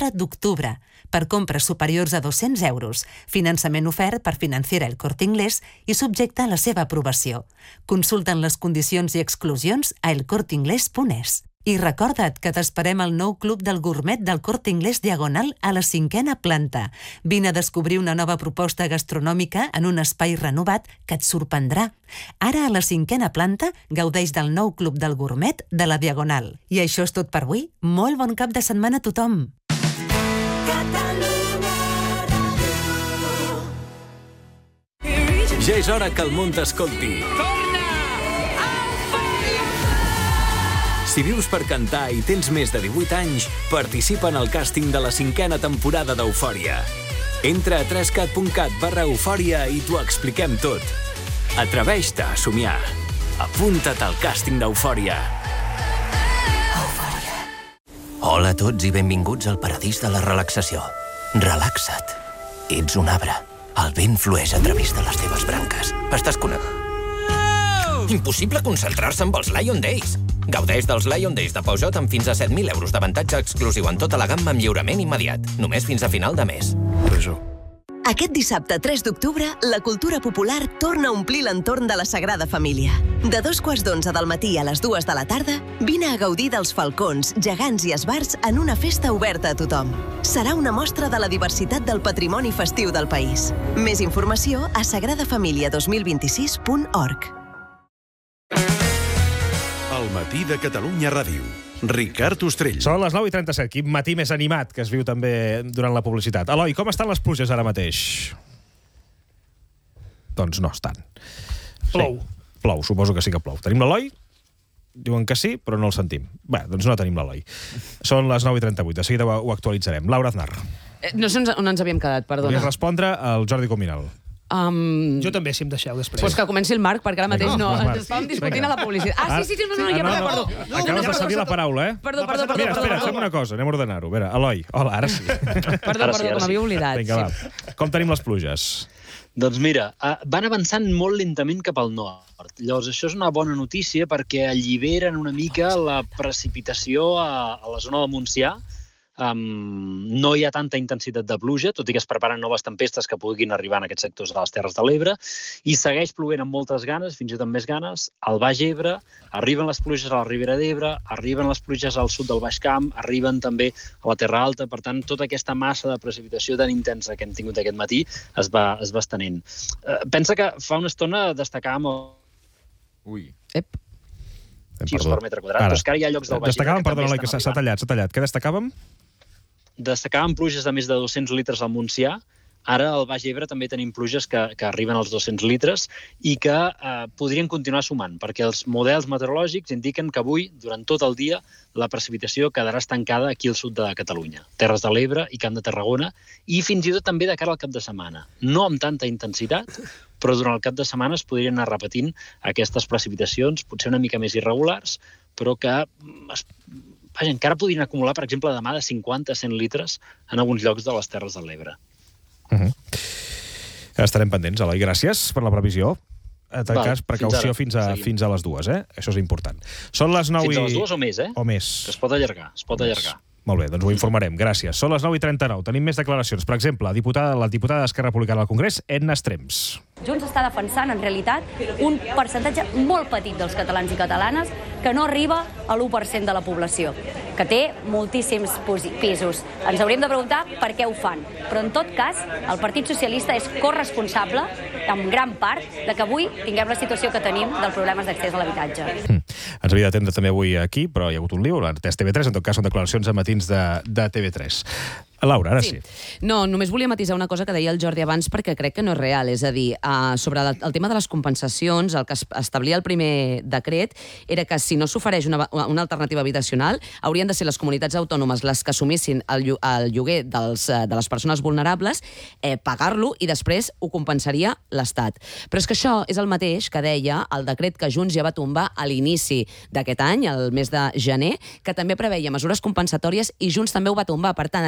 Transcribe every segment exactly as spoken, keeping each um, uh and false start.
quatre d'octubre, per compres superiors a dos-cents euros, finançament ofert per Financiera El Corte Inglés i subjecte a la seva aprovació. Consulten les condicions i exclusions a elcorteinglés punt es. I recorda't que t'esperem al nou Club del Gourmet del Corte Inglés Diagonal a la cinquena planta. Vine a descobrir una nova proposta gastronòmica en un espai renovat que et sorprendrà. Ara a la cinquena planta gaudeix del nou Club del Gourmet de la Diagonal. I això és tot per avui. Molt bon cap de setmana a tothom! Ja és hora que el món t'escolti. Si vius per cantar i tens més de divuit anys, participa en el càsting de la cinquena temporada d'Eufòria. Entra a trescat punt cat barra eufòria i t'ho expliquem tot. Atreveix-te a somiar. Apunta't al càsting d'Eufòria. Hola a tots i benvinguts al paradís de la relaxació. Relaxa't. Ets un arbre. El vent flueix a través de les teves branques. Estàs connectat. Impossible concentrar-se amb els Lion Days. Gaudeix dels Lion Days de Peugeot amb fins a set mil euros d'avantatge exclusiu en tota la gamma amb lliurament immediat. Només fins a final de mes. Peugeot. Aquest dissabte tres d'octubre, la cultura popular torna a omplir l'entorn de la Sagrada Família. De dos quarts d'onze del matí a les dues de la tarda, vine a gaudir dels falcons, gegants i esbarts en una festa oberta a tothom. Serà una mostra de la diversitat del patrimoni festiu del país. Més informació a sagrada família dos mil vint-i-sis punt org. El matí de Catalunya Ràdio. Ricard Ostrell. Són les nou i trenta-set, quin matí més animat que es viu també durant la publicitat. Eloi, com estan les pluges ara mateix? Doncs no estan. Plou. Sí, plou, suposo que sí que plou. Tenim l'Eloi? Diuen que sí, però no el sentim. Bé, doncs no tenim l'Eloi. Són les nou i trenta-vuit, de seguida ho actualitzarem. Laura Aznar. Eh, no sé on ens havíem quedat, perdona. Volies respondre al Jordi Cominal. Um... Jo també, si em deixeu després. Pues que comenci el Marc, perquè ara mateix no, no, ens estàvem discutint a la publicitat. Ah, sí, sí, sí, no, no, ja me'n recordo. Acabes de cedir la paraula, eh? Perdó, perdó, perdó. Mira, espera, fem una cosa, anem a ordenar-ho. A veure, Eloi, hola, ara sí. Perdó, perdó, que m'havia oblidat. Vinga, va. Com tenim les pluges? Doncs mira, van avançant molt lentament cap al nord. Llavors, això és una bona notícia perquè alliberen una mica la precipitació a, a la zona del Montsià. Um, no hi ha tanta intensitat de pluja, tot i que es preparen noves tempestes que puguin arribar en aquests sectors de les Terres de l'Ebre, i segueix plovent amb moltes ganes, fins i tot més ganes, al Baix Ebre, arriben les pluges a la Ribera d'Ebre, arriben les pluges al sud del Baix Camp, arriben també a la Terra Alta, per tant, tota aquesta massa de precipitació tan intensa que hem tingut aquest matí es va, es va estenent. Uh, pensa que fa una estona destacàvem... Ui. Ep. sis per metre quadrat, però és que ara hi ha llocs del Baix Ebre... Destacàvem, perdona, Eloi, que s'ha tallat, s'ha tallat. Què destacàvem? Destacàvem pluges de més de dos-cents litres al Montsià. Ara al Baix Ebre també tenim pluges que, que arriben als dos-cents litres i que eh, podrien continuar sumant, perquè els models meteorològics indiquen que avui, durant tot el dia, la precipitació quedarà estancada aquí al sud de Catalunya, Terres de l'Ebre i Camp de Tarragona, i fins i tot també de cara al cap de setmana. No amb tanta intensitat, però durant el cap de setmana es podrien anar repetint aquestes precipitacions, potser una mica més irregulars, però que es Vaja, encara podrien acumular, per exemple, demà de cinquanta a cent litres en alguns llocs de les Terres de l'Ebre. Uh -huh. Estarem pendents, Eloi. Gràcies per la previsió. En tot cas, precaució fins, fins, a, fins a les dues, eh? Això és important. Són les nou fins i... a les dues o més, eh? O més. Que es pot allargar, es pot allargar. Molt bé, doncs ho informarem. Gràcies. Són les nou i trenta-nou. Tenim més declaracions. Per exemple, la diputada, la diputada d'Esquerra Republicana al Congrés, Edna Estrems. Junts està defensant, en realitat, un percentatge molt petit dels catalans i catalanes que no arriba a l'u per cent de la població, que té moltíssims pisos. Ens hauríem de preguntar per què ho fan. Però, en tot cas, el Partit Socialista és corresponsable, en gran part, de que avui tinguem la situació que tenim dels problemes d'accés a l'habitatge. Mm. Ens havia d'atendre també avui aquí, però hi ha hagut un lío, l'Artés T V tres, en tot cas són declaracions a matins de, de T V tres. Laura, ara sí. sí. No, només volia matisar una cosa que deia el Jordi abans perquè crec que no és real. És a dir, uh, sobre el, el tema de les compensacions, el que es establia el primer decret era que si no s'ofereix una, una alternativa habitacional, haurien de ser les comunitats autònomes les que assumissin el, el lloguer dels, de les persones vulnerables, eh, pagar-lo i després ho compensaria l'Estat. Però és que això és el mateix que deia el decret que Junts ja va tombar a l'inici d'aquest any, el mes de gener, que també preveia mesures compensatòries i Junts també ho va tombar. Per tant, aquest argument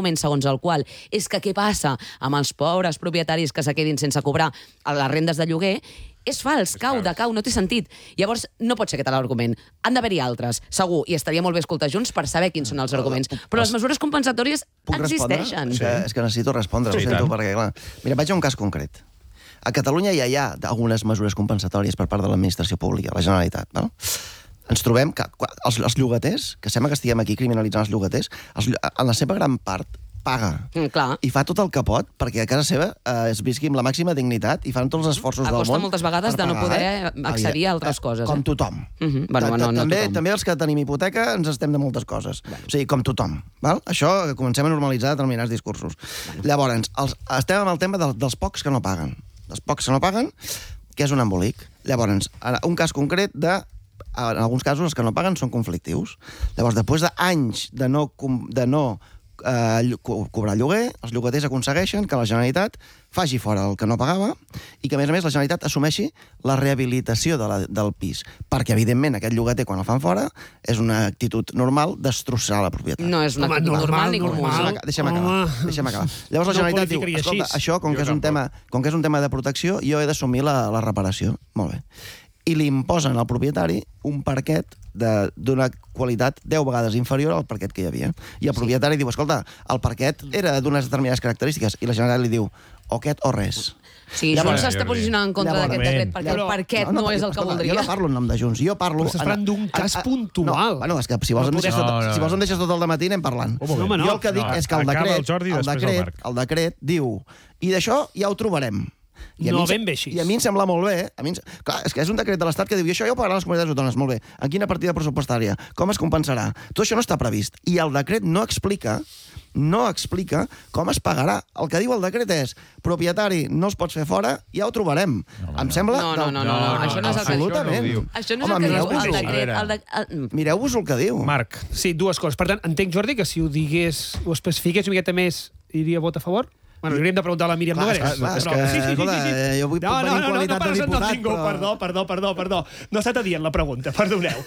argument segons el qual és que què passa amb els pobres propietaris que se quedin sense cobrar a les rendes de lloguer, és fals, cau, de cau, no té sentit. Llavors, no pot ser aquest l'argument. Han d'haver-hi altres, segur, i estaria molt bé escoltar junts per saber quins són els arguments. Però les mesures compensatòries existeixen. Sí. És que necessito respondre, sí, ho sento, perquè, clar... Mira, vaig a un cas concret. A Catalunya ja hi ha algunes mesures compensatòries per part de l'administració pública, la Generalitat, val? Ens trobem que els, els llogaters, que sembla que estiguem aquí criminalitzant els llogaters, els, en la seva gran part paga. Mm, clar. I fa tot el que pot perquè a casa seva eh, es visqui amb la màxima dignitat i fan tots els esforços del món. Acosta moltes vegades de no poder eh? accedir a altres coses. Com eh? tothom. Uh -huh. bueno, bueno, no també, tothom. també els que tenim hipoteca ens estem de moltes coses. Bueno. O sigui, com tothom. Val? Això comencem a normalitzar determinats discursos. Bueno. Llavors, els, estem amb el tema dels, dels pocs que no paguen. Els pocs que no paguen, que és un embolic. Llavors, un cas concret de en alguns casos els que no paguen són conflictius. Llavors, després d'anys de no, de no eh, co cobrar lloguer, els llogaters aconsegueixen que la Generalitat faci fora el que no pagava i que, a més a més, la Generalitat assumeixi la rehabilitació de la, del pis. Perquè, evidentment, aquest llogater, quan el fan fora, és una actitud normal destrossar la propietat. No és una actitud normal, normal ni comuna. Deixa'm acabar, deixa'm acabar. Llavors la Generalitat no diu, escolta, això, com que, és un tema, com que és un tema de protecció, jo he d'assumir la, la reparació. Molt bé. I li imposen al propietari un parquet d'una qualitat deu vegades inferior al parquet que hi havia. I el propietari sí. diu, escolta, el parquet era d'unes determinades característiques, i la Generalitat li diu, o aquest o res. Sí, Junts s'està posicionant en contra d'aquest decret, perquè el parquet no, no, no és el que voldria. Jo no parlo en nom de Junts, jo parlo... Però estàs parlant d'un cas puntual. No, bueno, és que si vols, no, em, deixes tot, no, no. si vols em deixes tot el dematí anem parlant. Oh, no, no, jo el que dic no, és que el decret, el, Jordi, el, decret, el decret diu, i d'això ja ho trobarem. I no mi, ben bé així. I a mi em sembla molt bé. A mi, clar, és que és un decret de l'Estat que diu i això ja ho pagaran les comunitats autònomes, molt bé. En quina partida pressupostària? Com es compensarà? Tot això no està previst. I el decret no explica no explica com es pagarà. El que diu el decret és propietari, no es pots fer fora, ja ho trobarem. No, em sembla... No, no, no, no, no, no, això no és el que diu. Absolutament. Això no és el que diu el decret. El de... el... Mireu-vos el que diu. Marc. Sí, dues coses. Per tant, entenc, Jordi, que si ho digués, ho especifiqués una miqueta més, iria a vot a favor? Bueno, hauríem de preguntar a la Míriam Nogueres. És que, sí, sí, sí, sí, sí. jo vull no, venir no, en no, qualitat no, no, de diputat, no, no, però... Perdó, perdó, perdó, perdó. No s'ha dient la pregunta, perdoneu.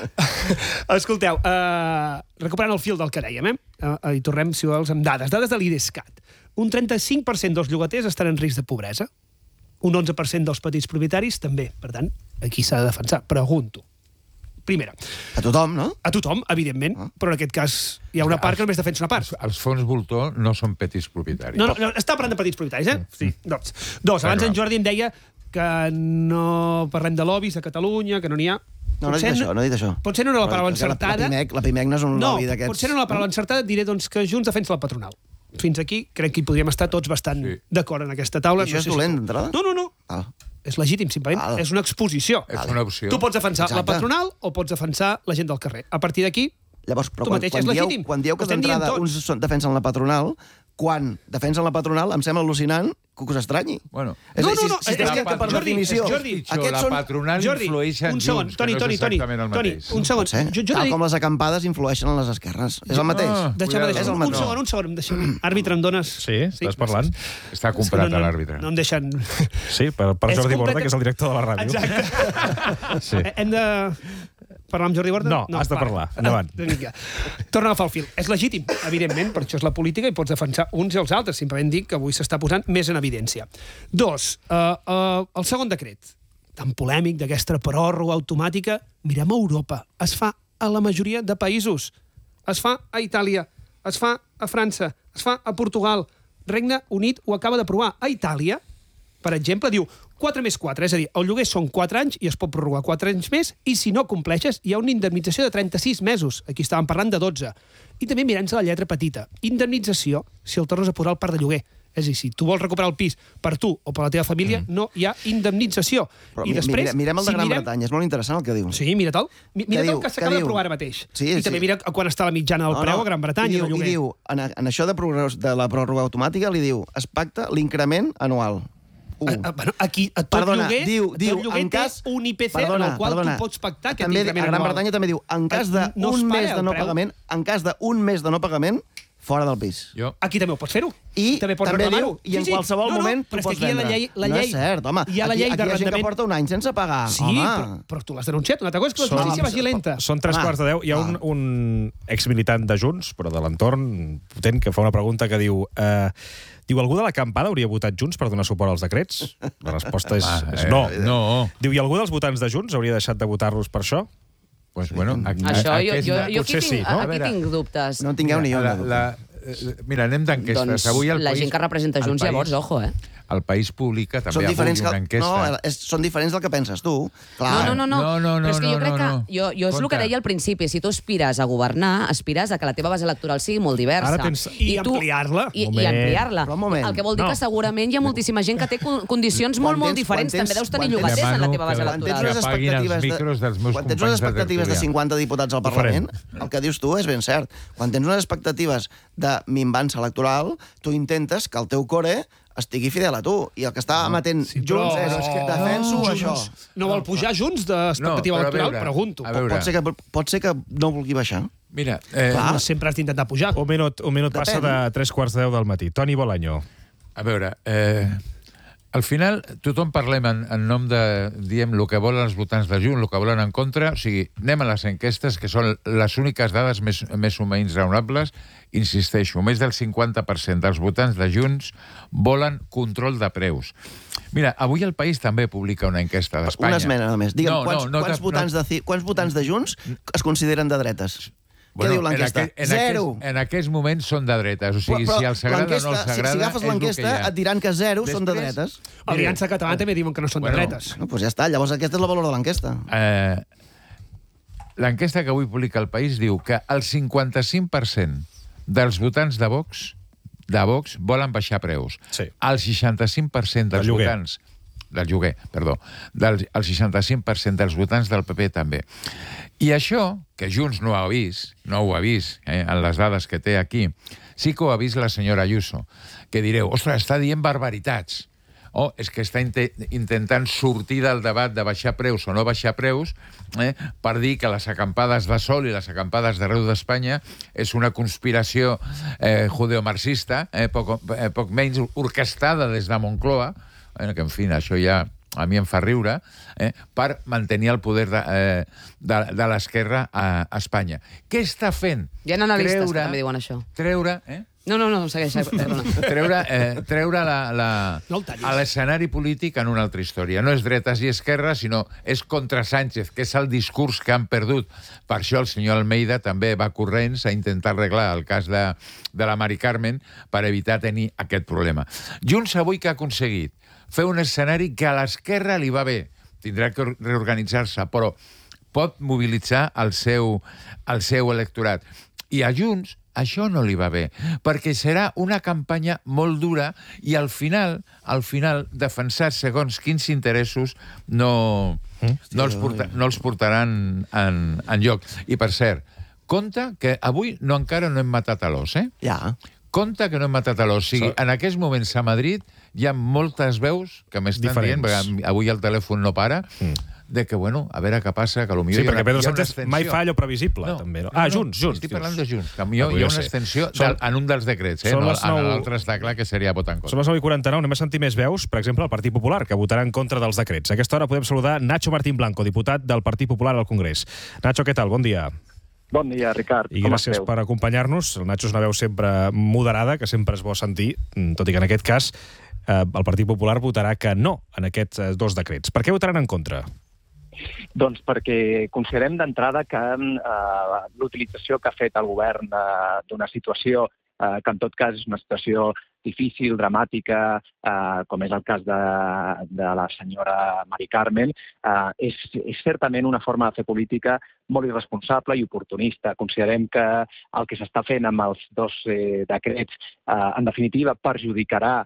Escolteu, uh, recuperant el fil del que dèiem, eh? Uh, I tornem, si vols, amb dades. Dades de l'IDESCAT. Un trenta-cinc per cent dels llogaters estan en risc de pobresa. Un onze per cent dels petits propietaris també. Per tant, aquí s'ha de defensar. Pregunto. Primera. A tothom, no? A tothom, evidentment, ah. però en aquest cas hi ha una part que només defensa una part. Els fons voltor no són petits propietaris. No, no, no està parlant de petits propietaris, eh? Sí. Dos. Dos. Abans en Jordi em deia que no parlem de lobbies a Catalunya, que no n'hi ha. No, no he dit això, no he dit això. Potser no era la paraula encertada. La PIMEC, la PIMEC no és un lobby d'aquests. No, potser no era la paraula encertada, diré doncs que Junts defensa la patronal. Fins aquí crec que hi podríem estar tots bastant sí. d'acord en aquesta taula. I això no és dolent, d'entrada? No, no, no. Ah. És legítim, simplement. Ah. És una exposició. És una opció. Tu pots defensar Exacte. la patronal o pots defensar la gent del carrer. A partir d'aquí, Llavors, però tu quan, mateix quan és dieu, legítim. Quan dieu que d'entrada uns defensen la patronal, quan defensen la patronal em sembla al·lucinant que us estranyi. Bueno, és, no, no, no, si, si, és que, que per Jordi, definició... Jordi, la patronal Jordi, influeix en un segon, Junts, Toni, que no és Toni, exactament el mateix. Toni, un segon. Jo, jo Tal dic... com les acampades influeixen en les esquerres. És el mateix. Ah, deixa'm, deixa'm, és el un, un segon, un segon. Deixa'm. Àrbitre, em dones... Sí, estàs parlant. Està comprat a l'àrbitre. No em deixen... Sí, per, per Jordi Borda, que és el director de la ràdio. Exacte. sí. Hem de... parlar amb Jordi Borda? No, no has de parlar. Endavant. Torna a agafar el fil. És legítim, evidentment, per això és la política i pots defensar uns i els altres. Simplement dic que avui s'està posant més en evidència. Dos, uh, uh, el segon decret, tan polèmic d'aquesta pròrroga automàtica, mirem a Europa. Es fa a la majoria de països. Es fa a Itàlia, es fa a França, es fa a Portugal. Regne Unit ho acaba d'aprovar. A Itàlia, per exemple, diu quatre més quatre, és a dir, el lloguer són quatre anys i es pot prorrogar quatre anys més, i si no compleixes hi ha una indemnització de trenta-sis mesos. Aquí estàvem parlant de dotze. I també mirant-se la lletra petita. Indemnització si el tornes a posar al parc de lloguer. És a dir, si tu vols recuperar el pis per tu o per la teva família, mm. no hi ha indemnització. Però I després, mirem, mirem el de si Gran mirem... Bretanya, és molt interessant el que diu. Sí, mira-te'l. Mira-te'l que s'acaba d'aprovar ara mateix. Sí, I sí. també mira quan està la mitjana del no, preu no. a Gran Bretanya. I diu, i diu en, en això de, de la pròrroga automàtica, li diu, es pacta l'increment anual. Uh. A, a, bueno, aquí a tot perdona, lloguer, diu, tot diu, lloguer en cas, té un I P C perdona, en el qual perdona, tu pots pactar aquest també, increment a Gran anual. Bretanya també diu, en cas d'un no mes de no preu. pagament, en cas d'un mes de no pagament, fora del pis. Jo... Aquí també ho pots fer-ho. I també, pots també diu, reclamar-ho. i en Sí, sí. qualsevol No, no, moment però tu és que pots aquí hi ha la vendre. llei- la No llei- és cert, home. hi ha la Aquí- llei aquí hi ha gent que d'arrendament. porta un any sense pagar. Sí, home. però, però tu l'has denunciat. Una altra cosa és que la Són- justícia vagi lenta. Són tres Home, quarts de deu. Hi ha un, un exmilitant de Junts, però de l'entorn potent, que fa una pregunta que diu... Eh, diu, algú de l'acampada hauria votat Junts per donar suport als decrets? La resposta és, Ah, és eh, no. no. Diu, i algú dels votants de Junts hauria deixat de votar-los per això? Pues bueno, a, Això, a, jo, jo, jo aquí, Potser tinc, sí, no? aquí tinc dubtes. No en tingueu ni un. la, la, eh, mira, anem d'enquestes. Doncs Avui el la país, gent que representa el Junts, país, llavors, ojo, eh? El País publica també Són avui diferents, una que... enquesta. no, és, són diferents del que penses tu. Clar. No, no, no, no. No, no, no, Però és que jo no, crec no, que... no. Jo, jo és el que Compte. deia al principi. Si tu aspires a governar, aspires a que la teva base electoral sigui molt diversa. Ara tens- I ampliar-la. I, i Moment. ampliar-la. Però un moment. El que vol dir No. que segurament hi ha moltíssima gent que té con- condicions molt, Quan molt tens- diferents. quan tens- També deus tenir quan tens- llogaters en la Demano teva base que- Quan tens electoral. unes Que apaguin els expectatives, micros dels de, meus quan tens companys unes de expectatives de tertúlia. cinquanta diputats al Parlament, el que dius tu és ben cert. Quan tens unes expectatives de minvança electoral, tu intentes que el teu core estigui fidel a tu. I el que està emetent Sí, Junts però- és però és que- defenso no, això. Junts no vol pujar Junts d'expectativa No, però a electoral? veure, Pregunto. a veure. Pot ser, que, pot ser que no vulgui baixar. Mira, eh, Clar. No, sempre has d'intentar pujar. Un minut, un minut passa Depèn. de tres quarts de deu del matí. Toni Bolaño. a veure, eh, al final tothom parlem en, en nom de, diem, el que volen els votants de Junts, el que volen en contra, o sigui, anem a les enquestes, que són les úniques dades més, més o menys raonables. Insisteixo, més del cinquanta per cent dels votants de Junts volen control de preus. Mira, avui el País també publica una enquesta d'Espanya. Una esmena només. Digue'm, No, quants, no, no, quants, no, votants no. de, Ci- quants votants de Junts es consideren de dretes? Bueno, Què diu l'enquesta? En, aquell, en, Zero. aquest, en aquests moments són de dretes. O sigui, Però- si els agrada o no l'enquesta, els agrada, si, si agafes és el que l'enquesta, hi ha. et diran que zero són de Després- dretes. Aliança Catalana també diuen que no són Bueno, de dretes. No, doncs ja està. Llavors aquest és el valor de l'enquesta. Eh, L'enquesta que avui publica el País diu que el cinquanta-cinc per cent dels votants de Vox de Vox volen baixar preus. Sí. El seixanta-cinc per cent dels Del lloguer. votants del lloguer, perdó, del, el seixanta-cinc per cent dels votants del P P també. I això, que Junts no ha vist, no ho ha vist eh, en les dades que té aquí, sí que ho ha vist la senyora Ayuso, que direu, ostres, està dient barbaritats. O és que està inte intentant sortir del debat de baixar preus o no baixar preus eh, per dir que les acampades de Sol i les acampades d'arreu d'Espanya és una conspiració eh, judeomarxista, eh, poc, eh, poc menys orquestada des de Moncloa, eh, que en fi, això ja a mi em fa riure, eh, per mantenir el poder de, eh, de, de l'esquerra a, a Espanya. Què està fent? Hi ha analistes Treure- que també diuen això. Treure... Eh? No, no, no, segueix. Perdona. treure, eh, treure la, la, No el tallis. a l'escenari polític en una altra història. No és dretes i esquerres, sinó és contra Sánchez, que és el discurs que han perdut. Per això el senyor Almeida també va corrents a intentar arreglar el cas de, de la Mari Carmen per evitar tenir aquest problema. Junts avui que ha aconseguit fer un escenari que a l'esquerra li va bé. Tindrà que reorganitzar-se, però pot mobilitzar el seu, el seu electorat. I a Junts això no li va bé, perquè serà una campanya molt dura i al final, al final defensar segons quins interessos no, no, els, porta, no els portaran en, en lloc. I per cert, compte que avui no encara no hem matat a l'os, eh? Ja. Compte que no hem matat a l'os. O sigui, en aquests moments a Madrid hi ha moltes veus que m'estan dient, perquè avui el telèfon no para, mm. de que, bueno, a veure què passa, que potser Sí, hi ha perquè una, Pedro hi ha una Sánchez extensió. mai fa allò previsible, No, també. No? no, Ah, no, Junts, Junts. Estic dius. parlant de Junts. Que Ah, jo, hi podria ha una ser. extensió Són- del, en un dels decrets, eh? són No, les en nou- l'altre està clar que seria votar en Són contra. les nou i quaranta-nou, anem a sentir més veus, per exemple, al Partit Popular, que votarà en contra dels decrets. A aquesta hora podem saludar Nacho Martín Blanco, diputat del Partit Popular al Congrés. Nacho, què tal? Bon dia. Bon dia, Ricard. I gràcies per acompanyar-nos. El Nacho és una veu sempre moderada, que sempre és bo sentir, tot i que en aquest cas eh, el Partit Popular votarà que no en aquests eh, dos decrets. Per què votaran en contra? Doncs perquè considerem d'entrada que eh, l'utilització que ha fet el govern eh, d'una situació eh, que en tot cas és una situació difícil, dramàtica, eh, com és el cas de, de la senyora Mari Carmen, eh, és, és certament una forma de fer política molt irresponsable i oportunista. Considerem que el que s'està fent amb els dos eh, decrets, eh, en definitiva, perjudicarà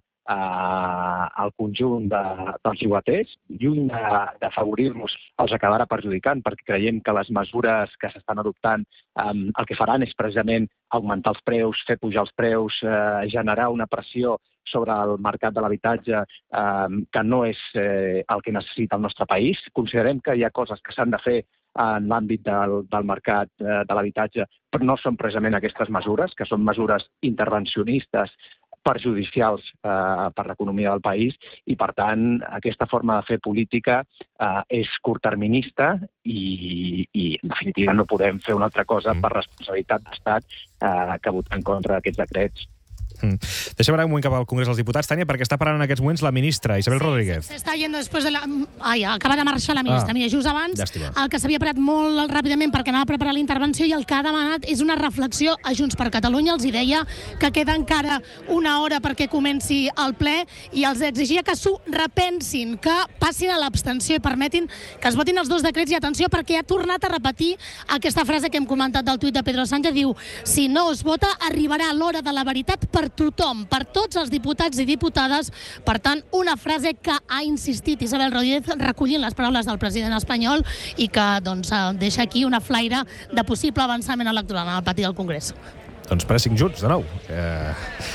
al conjunt de, dels llogaters, lluny d'afavorir-los, els acabarà perjudicant, perquè creiem que les mesures que s'estan adoptant um, el que faran és precisament augmentar els preus, fer pujar els preus, eh, generar una pressió sobre el mercat de l'habitatge eh, que no és eh, el que necessita el nostre país. Considerem que hi ha coses que s'han de fer en l'àmbit del, del mercat eh, de l'habitatge, però no són precisament aquestes mesures, que són mesures intervencionistes perjudicials eh, per l'economia del país, i, per tant, aquesta forma de fer política eh, és curtterminista i, i, en definitiva, no podem fer una altra cosa per responsabilitat d'Estat eh, que votar en contra d'aquests decrets. Mm. Deixa'm anar un moment cap al Congrés dels Diputats, Tània, perquè està parlant en aquests moments la ministra, Isabel sí, Rodríguez. Se està yendo després de la... Ai, acaba de marxar la ministra. Ah, Mira, just abans, llàstima. El que s'havia parat molt ràpidament perquè anava a preparar la intervenció i el que ha demanat és una reflexió a Junts per Catalunya. Els hi deia que queda encara una hora perquè comenci el ple i els exigia que s'ho repensin, que passin a l'abstenció i permetin que es votin els dos decrets. I atenció, perquè ha tornat a repetir aquesta frase que hem comentat del tuit de Pedro Sánchez. Diu, si no es vota, arribarà l'hora de la veritat per tothom, per tots els diputats i diputades. Per tant, una frase que ha insistit Isabel Rodríguez recollint les paraules del president espanyol i que doncs, deixa aquí una flaire de possible avançament electoral en el pati del Congrés. Doncs pressing Junts, de nou. Eh,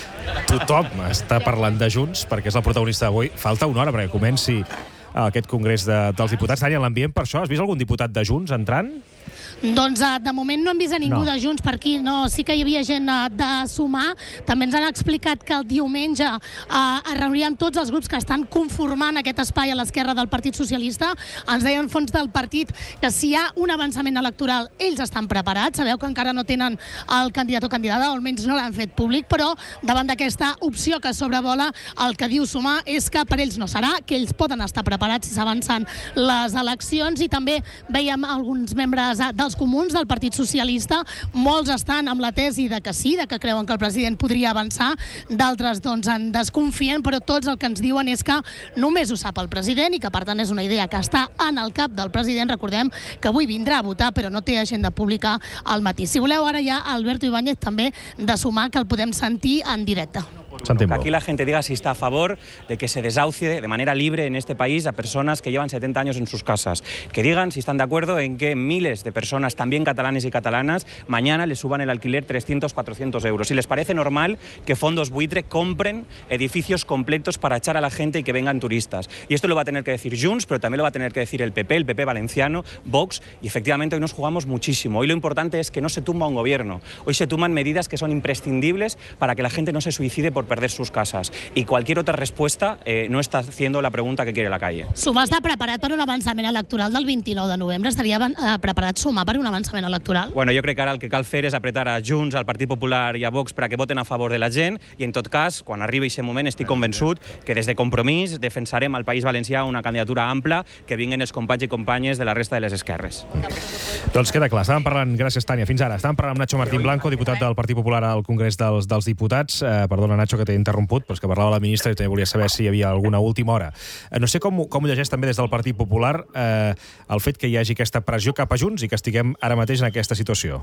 tothom està parlant de Junts perquè és el protagonista d'avui. Falta una hora perquè comenci aquest Congrés de, dels Diputats. Tània, l'ambient per això? Has vist algun diputat de Junts entrant? Doncs de moment no hem vist a ningú no. de Junts per aquí, no, sí que hi havia gent de Sumar. També ens han explicat que el diumenge eh, es reunirien tots els grups que estan conformant aquest espai a l'esquerra del Partit Socialista. Ens deien fons del partit que si hi ha un avançament electoral, ells estan preparats. Sabeu que encara no tenen el candidat o candidata, o almenys no l'han fet públic, però davant d'aquesta opció que sobrevola, el que diu Sumar és que per ells no serà, que ells poden estar preparats si s'avancen les eleccions. I també veiem alguns membres dels comuns del Partit Socialista, molts estan amb la tesi de que sí, de que creuen que el president podria avançar, d'altres doncs en desconfien, però tots el que ens diuen és que només ho sap el president i que per tant és una idea que està en el cap del president. Recordem que avui vindrà a votar però no té agenda pública al matí. Si voleu, ara ja Alberto Ibáñez també de Sumar, que el podem sentir en directe. Que aquí la gente diga si está a favor de que se desahucie de manera libre en este país a personas que llevan setenta años en sus casas. Que digan si están de acuerdo en que miles de personas, también catalanes y catalanas, mañana les suban el alquiler trescientos, cuatrocientos euros. Si les parece normal que fondos buitre compren edificios completos para echar a la gente y que vengan turistas. Y esto lo va a tener que decir Junts, pero también lo va a tener que decir el P P, el P P valenciano, Vox. Y efectivamente hoy nos jugamos muchísimo. Hoy lo importante es que no se tumba un gobierno. Hoy se tumban medidas que son imprescindibles para que la gente no se suicide por perder sus casas. Y cualquier otra respuesta eh, no está haciendo la pregunta que quiere la calle. Sumar està preparat per un avançament electoral del vint-i-nou de novembre? Estaria eh, preparat Sumar per un avançament electoral? Bueno, jo crec que ara el que cal fer és apretar a Junts, al Partit Popular i a Vox perquè voten a favor de la gent i, en tot cas, quan arribi aquest moment, estic convençut que des de Compromís defensarem al País Valencià una candidatura ampla que vinguin els companys i companyes de la resta de les esquerres. Mm. Doncs queda clar. Estàvem parlant, gràcies Tània, fins ara. Estàvem parlant amb Nacho Martín Blanco, diputat del Partit Popular al Congrés dels, dels Diputats. Eh, perdona, Nacho, que t'he interromput, però és que parlava la ministra i també volia saber si hi havia alguna última hora. Eh, no sé com, com ho llegeix també des del Partit Popular eh, el fet que hi hagi aquesta pressió cap a Junts i que estiguem ara mateix en aquesta situació.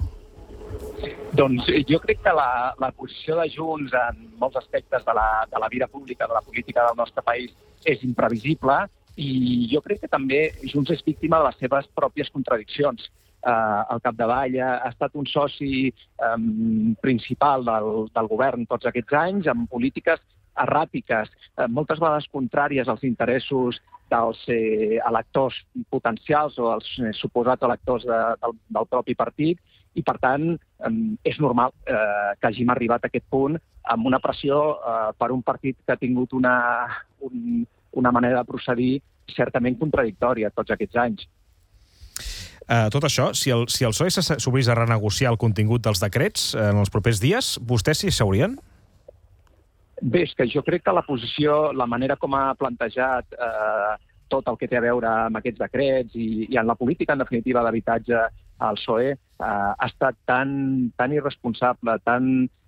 Doncs jo crec que la, la posició de Junts en molts aspectes de la, de la vida pública, de la política del nostre país, és imprevisible i jo crec que també Junts és víctima de les seves pròpies contradiccions. Uh, al capdavall ha, ha estat un soci um, principal del, del govern tots aquests anys, amb polítiques erràtiques, uh, moltes vegades contràries als interessos dels eh, electors potencials o els eh, suposats electors de, del, del propi partit, i per tant um, és normal eh, que hàgim arribat a aquest punt amb una pressió eh, per un partit que ha tingut una, un, una manera de procedir certament contradictòria tots aquests anys. Uh, tot això, si el, si el P S O E s'obrís a renegociar el contingut dels decrets en els propers dies, vostès s'hi seurien? Bé, és que jo crec que la posició, la manera com ha plantejat eh, tot el que té a veure amb aquests decrets i, i en la política, en definitiva, d'habitatge al P S O E, eh, ha estat tan, tan irresponsable, tan,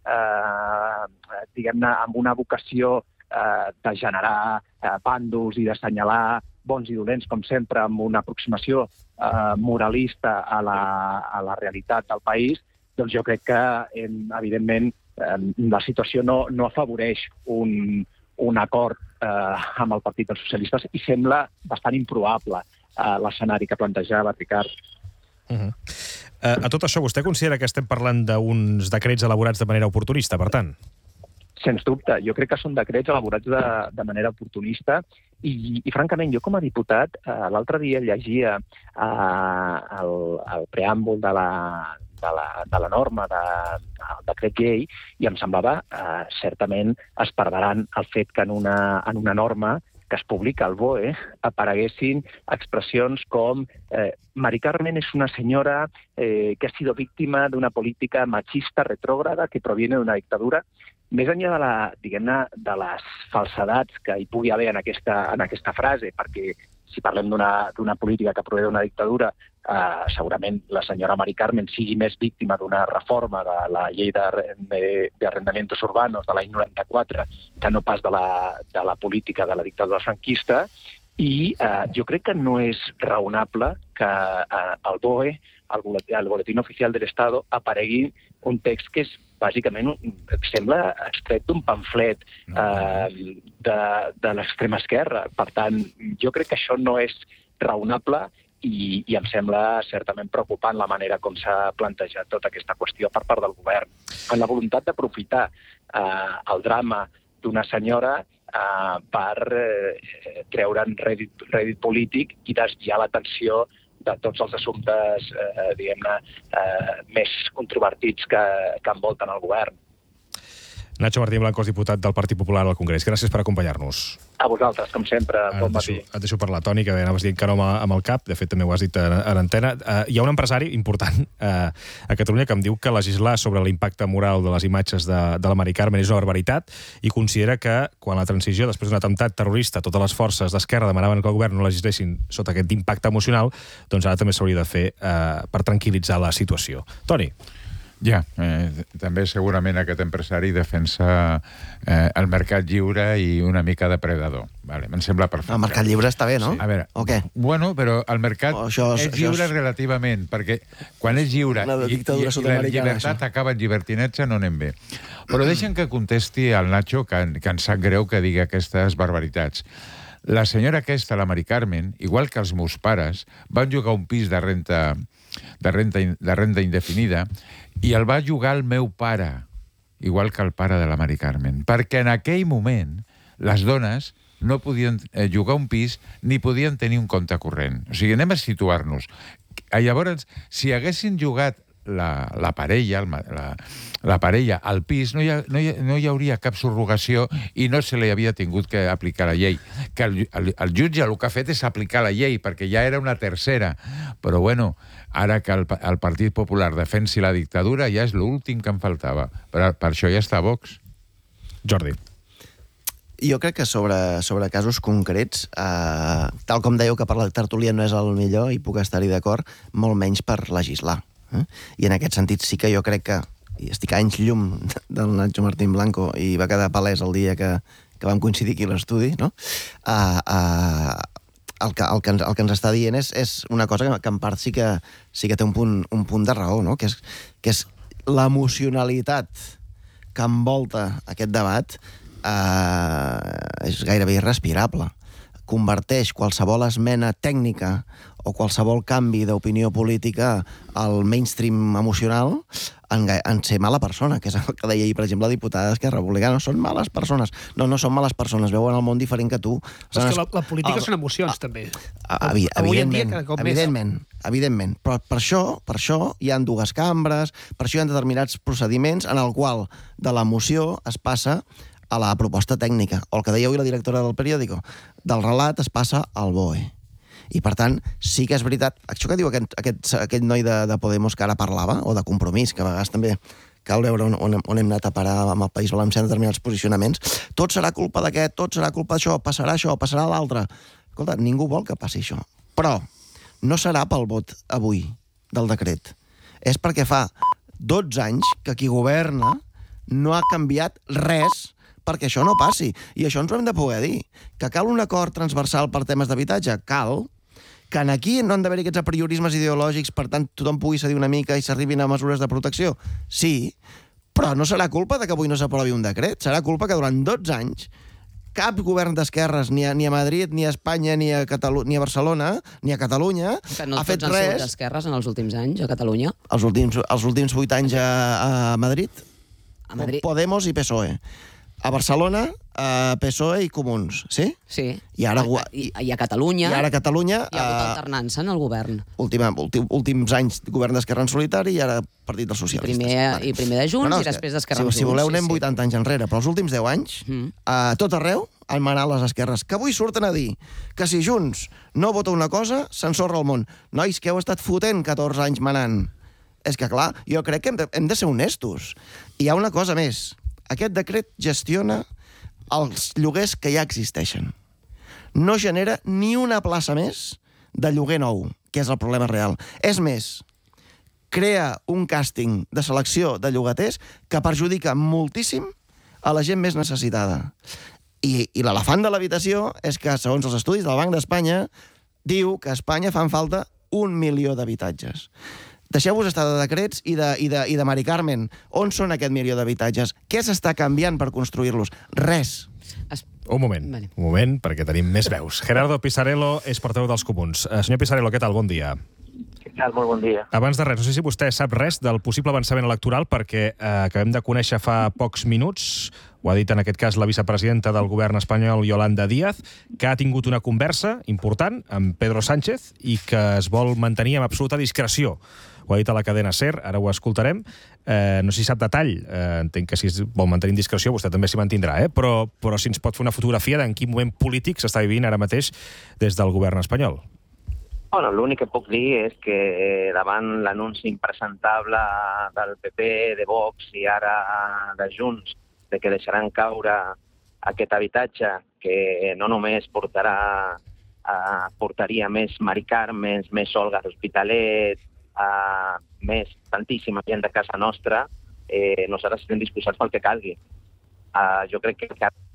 eh, diguem-ne, amb una vocació eh, de generar eh, bàndols i d'assenyalar bons i dolents, com sempre, amb una aproximació eh, moralista a la, a la realitat del país, doncs jo crec que, eh, evidentment, eh, la situació no, no afavoreix un, un acord eh, amb el Partit dels Socialistes i sembla bastant improbable eh, l'escenari que plantejava Ricard. Uh-huh. eh, a tot això, vostè considera que estem parlant d'uns decrets elaborats de manera oportunista, per tant? Sens dubte. Jo crec que són decrets elaborats de, de manera oportunista i, i francament, jo com a diputat, eh, l'altre dia llegia eh, el, el preàmbul de la, de la, de la norma de, del decret llei i em semblava, eh, certament, esparveran el fet que en una, en una norma que es publica al B O E apareguessin expressions com eh, Mari Carmen es una señora eh, que ha sido víctima de una política machista retrógrada que proviene de una dictadura. Més enllà de, la, diguem-ne, de les falsedats que hi pugui haver en aquesta, en aquesta frase, perquè si parlem d'una política que prové d'una dictadura, eh, segurament la senyora Mari Carmen sigui més víctima d'una reforma de la llei d'arrendamientos urbanos de l'any noranta-quatre que no pas de la, de la política de la dictadura franquista, i eh, jo crec que no és raonable que eh, al B O E, al Boletín Oficial del Estado, aparegui un text que és bàsicament sembla extret d'un pamflet eh, de, de l'extrema esquerra. Per tant, jo crec que això no és raonable i, i em sembla certament preocupant la manera com s'ha plantejat tota aquesta qüestió per part del govern, en la voluntat d'aprofitar eh, el drama d'una senyora eh, per eh, treure'n rèdit, rèdit polític i desviar l'atenció de tots els assumptes, eh, diguem-ne, eh, més controvertits que, que envolten el govern. Nacho Martín Blanco és diputat del Partit Popular al Congrés. Gràcies per acompanyar-nos. A vosaltres, com sempre. Bon matí. Et deixo parlar, Toni, que anaves dient que no amb el cap. De fet, també ho has dit en, en antena. Uh, hi ha un empresari important uh, a Catalunya que em diu que legislar sobre l'impacte moral de les imatges de, de la Mari Carmen és una barbaritat i considera que quan la transició, després d'un atemptat terrorista, totes les forces d'esquerra demanaven que el govern no legislessin sota aquest impacte emocional, doncs ara també s'hauria de fer uh, per tranquil·litzar la situació. Toni. Ja, eh, també segurament aquest empresari defensa eh, el mercat lliure i una mica depredador. Vale, em sembla perfecte. El mercat lliure està bé, no? Sí. A veure, o què? Bueno, però el mercat oh, això, és lliure això és... relativament, perquè quan és lliure i, i, i la llibertat això. acaba en llibertinatge, no anem bé. Però deixen que contesti al Nacho, que, que ens sap greu que digui aquestes barbaritats. La senyora aquesta, la Mari Carmen, igual que els meus pares, van jugar un pis de renta, de renta, de renta indefinida i el va jugar el meu pare, igual que el pare de la Mari Carmen, perquè en aquell moment les dones no podien eh, jugar un pis ni podien tenir un compte corrent. O sigui, anem a situar-nos. Llavors, si haguessin jugat la, la parella, el, la, la parella al pis, no hi, ha, no, hi, no hi hauria cap subrogació i no se li havia tingut que aplicar la llei. Que el, el, el jutge el que ha fet és aplicar la llei, perquè ja era una tercera. Però bueno, ara que el, el Partit Popular defensi la dictadura ja és l'últim que em faltava. Per, per això ja està Vox. Jordi. Jo crec que sobre, sobre casos concrets, eh, tal com dèieu que per la tertúlia no és el millor, i puc estar-hi d'acord, molt menys per legislar. Eh? I en aquest sentit sí que jo crec que, i estic a anys llum del Nacho Martín Blanco, i va quedar palès el dia que, que vam coincidir aquí a l'estudi, no? Uh, uh, el, que, el, que ens, el que ens està dient és, és una cosa que, que en part sí que, sí que té un punt, un punt de raó, no? Que és, que és l'emocionalitat que envolta aquest debat uh, és gairebé irrespirable. Converteix qualsevol esmena tècnica o qualsevol canvi d'opinió política al mainstream emocional en, en ser mala persona, que és el que deia ahir, per exemple, la diputada d'Esquerra Republicana. Són males persones. No, no són males persones, veuen el món diferent que tu. Però és que la, la política el, són emocions, el, també. Evi, evidentment, evidentment, evidentment. Però per això, per això hi ha dues cambres, per això hi ha determinats procediments en el qual de l'emoció es passa a la proposta tècnica, o el que deia avui la directora del periòdico, del relat es passa al B O E. I, per tant, sí que és veritat, això que diu aquest, aquest, aquest noi de, de Podemos que ara parlava, o de Compromís, que a vegades també cal veure on, on, on hem anat a parar amb el País Valencià en determinats posicionaments, tot serà culpa d'aquest, tot serà culpa d'això, passarà això, passarà l'altre. Escolta, ningú vol que passi això. Però no serà pel vot avui del decret. És perquè fa dotze anys que qui governa no ha canviat res perquè això no passi. I això ens ho hem de poder dir. Que cal un acord transversal per temes d'habitatge? Cal. Que aquí no han d'haver aquests apriorismes ideològics, per tant tothom pugui cedir una mica i s'arribin a mesures de protecció? Sí, però no serà culpa de que avui no s'aprovi un decret. Serà culpa que durant dotze anys cap govern d'esquerres, ni a, ni a Madrid, ni a Espanya, ni a, Catalu ni a Barcelona, ni a Catalunya, que no ha fet res... Que no tots han sigut d'esquerres en els últims anys, a Catalunya? Els últims, els últims vuit anys a, a Madrid? A Madrid. Podemos i P S O E. A Barcelona, a P S O E i Comuns, sí? Sí. I ara... I, i a Catalunya... I ara a Catalunya... Hi ha hagut alternança en el govern. Última, últim, últims anys govern d'Esquerra en solitari i ara Partit dels Socialistes. I primer, vale. i primer de Junts no, no, i després d'Esquerra en Junts. Si voleu, anem sí, sí. vuitanta anys enrere, però els últims deu anys, mm. a tot arreu, han manat les esquerres, que avui surten a dir que si Junts no vota una cosa, s'ensorra el món. Nois, que heu estat fotent catorze anys manant. És que, clar, jo crec que hem de, hem de ser honestos. I hi ha una cosa més. Aquest decret gestiona els lloguers que ja existeixen. No genera ni una plaça més de lloguer nou, que és el problema real. És més, crea un càsting de selecció de llogaters que perjudica moltíssim a la gent més necessitada. I, i l'elefant de l'habitació és que, segons els estudis del Banc d'Espanya, diu que a Espanya fan falta un milió d'habitatges. Deixeu-vos estar de decrets i de, i, de, i de Mari Carmen. On són aquest milió d'habitatges? Què s'està canviant per construir-los? Res. Un moment, vale. un moment, perquè tenim més veus. Gerardo Pisarello és portaveu dels Comuns. Uh, senyor Pisarello, què tal? Bon dia. Què tal? Molt bon dia. Abans de res, no sé si vostè sap res del possible avançament electoral, perquè uh, acabem de conèixer fa pocs minuts, ho ha dit en aquest cas la vicepresidenta del govern espanyol, Yolanda Díaz, que ha tingut una conversa important amb Pedro Sánchez i que es vol mantenir amb absoluta discreció. Ho ha dit a la cadena SER, ara ho escoltarem. Eh, no sé si sap detall, eh, entenc que si es vol mantenir en discreció, vostè també s'hi mantindrà, eh? però, però si ens pot fer una fotografia d'en quin moment polític s'està vivint ara mateix des del govern espanyol. Bueno, l'únic que puc dir és que davant l'anunci impresentable del P P, de Vox i ara de Junts, de que deixaran caure aquest habitatge que no només portarà, eh, portaria més Mari Carmen, més Olga d'Hospitalet, Uh, més tantíssima gent de casa nostra, eh, nosaltres estem disposats pel que calgui. Uh, jo crec que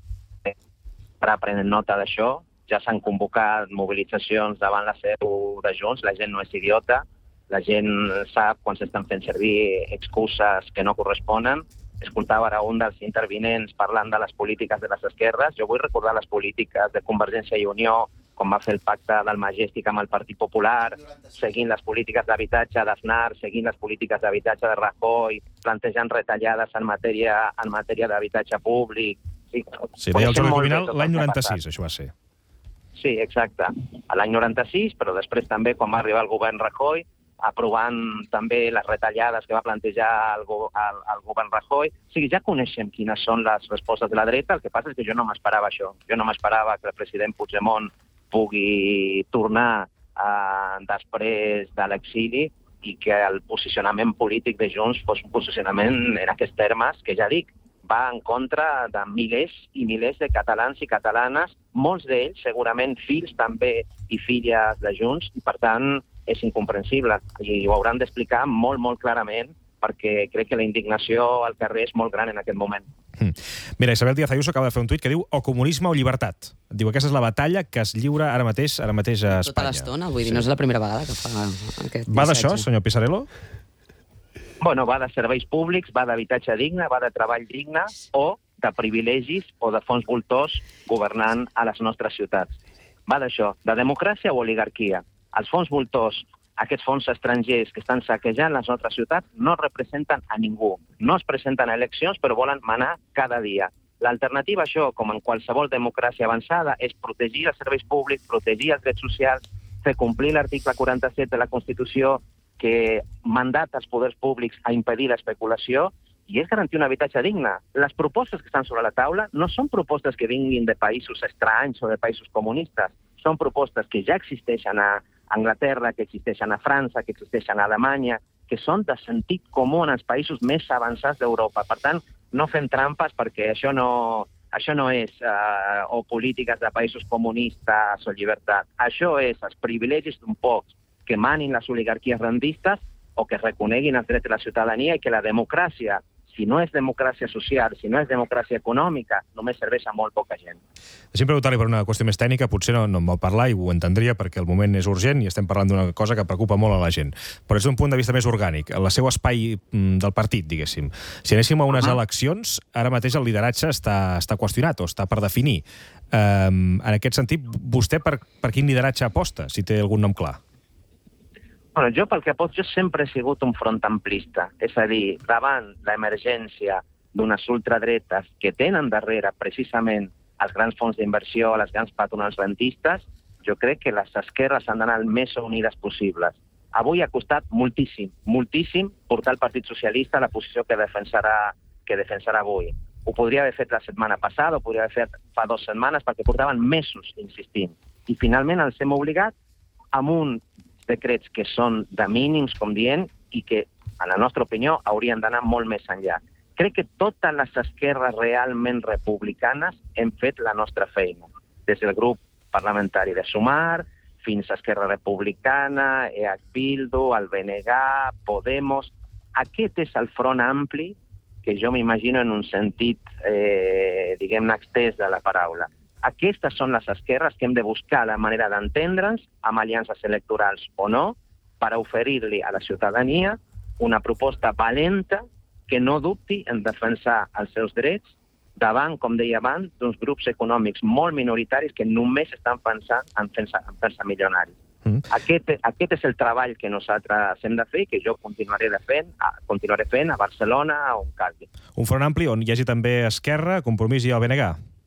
ara prenen nota d'això, ja s'han convocat mobilitzacions davant la seu de Junts, la gent no és idiota, la gent sap quan s'estan fent servir excuses que no corresponen. Escoltava ara un dels intervinents parlant de les polítiques de les esquerres. Jo vull recordar les polítiques de Convergència i Unió, com va fer el pacte del Majestic amb el Partit Popular, seguint les polítiques d'habitatge d'Aznar, seguint les polítiques d'habitatge de Rajoy, plantejant retallades en matèria, en matèria d'habitatge públic. Sí, sí, deia el Jordi Cuminal l'any noranta-sis, això va ser. Sí, exacte. L'any noranta-sis, però després també, quan va arribar el govern Rajoy, aprovant també les retallades que va plantejar el, el, el govern Rajoy. O sigui, ja coneixem quines són les respostes de la dreta, el que passa és que jo no m'esperava això. Jo no m'esperava que el president Puigdemont pugui tornar eh, després de l'exili i que el posicionament polític de Junts fos un posicionament en aquests termes, que ja dic, va en contra de milers i milers de catalans i catalanes, molts d'ells segurament fills també i filles de Junts, i per tant és incomprensible. I ho hauran d'explicar molt, molt clarament, perquè crec que la indignació al carrer és molt gran en aquest moment. Mm. Mira, Isabel Díaz Ayuso acaba de fer un tuit que diu o comunisme o llibertat. Diu que aquesta és la batalla que es lliura ara mateix ara mateix a Espanya. Tota l'estona, vull dir, sí. No és la primera vegada que fa aquest Va d'això, senyor Pisarello? Bueno, va de serveis públics, va d'habitatge digne, va de treball digne o de privilegis o de fons voltors governant a les nostres ciutats. Va d'això, de democràcia o oligarquia. Els fons voltors, aquests fons estrangers que estan saquejant les nostres ciutats, no representen a ningú. No es presenten a eleccions, però volen manar cada dia. L'alternativa a això, com en qualsevol democràcia avançada, és protegir els serveis públics, protegir els drets socials, fer complir l'article quaranta-set de la Constitució, que mandata els poders públics a impedir l'especulació, i és garantir un habitatge digne. Les propostes que estan sobre la taula no són propostes que vinguin de països estranys o de països comunistes, són propostes que ja existeixen a Anglaterra, que existeixen a França, que existeixen a Alemanya, que són de sentit comú en els països més avançats d'Europa. Per tant, no fem trampes perquè això no, això no és uh, o polítiques de països comunistes o llibertat. Això és els privilegis d'un pocs que manin les oligarquies rendistes o que reconeguin els drets de la ciutadania i que la democràcia, si no és democràcia social, si no és democràcia econòmica, només serveix a molt poca gent. Deixi'm preguntar-li per una qüestió més tècnica, potser no, no em vol parlar i ho entendria perquè el moment és urgent i estem parlant d'una cosa que preocupa molt a la gent. Però és d'un punt de vista més orgànic, el seu espai del partit, diguéssim. Si anéssim a unes uh-huh. eleccions, ara mateix el lideratge està, està qüestionat o està per definir. Um, en aquest sentit, vostè per, per quin lideratge aposta, si té algun nom clar? Bueno, jo pel que pot, jo sempre he sigut un front amplista, és a dir, davant l'emergència d'unes ultradretes que tenen darrere precisament els grans fons d'inversió, les grans patronals rentistes, jo crec que les esquerres han d'anar el més unides possibles. Avui ha costat moltíssim, moltíssim portar el Partit Socialista a la posició que defensarà, que defensarà avui. Ho podria haver fet la setmana passada, ho podria haver fet fa dues setmanes, perquè portaven mesos insistint. I finalment els hem obligat amb uns decrets que són de mínims, com dient, i que, en la nostra opinió, haurien d'anar molt més enllà. Crec que totes les esquerres realment republicanes hem fet la nostra feina. Des del grup parlamentari de Sumar, fins a Esquerra Republicana, E H Bildu, el B N G, Podemos. Aquest és el front ampli que jo m'imagino en un sentit, eh, diguem-ne, extès de la paraula. Aquestes són les esquerres que hem de buscar la manera d'entendre'ns, amb aliances electorals o no, per oferir-li a la ciutadania una proposta valenta que no dubti en defensar els seus drets davant, com deia abans, d'uns grups econòmics molt minoritaris que només estan pensant en fer-se milionaris. Mm. Aquest, aquest és el treball que nosaltres hem de fer i que jo continuaré, de fent, continuaré fent a Barcelona o on calgui. Un front ampli on hi hagi també Esquerra, Compromís i el B N G?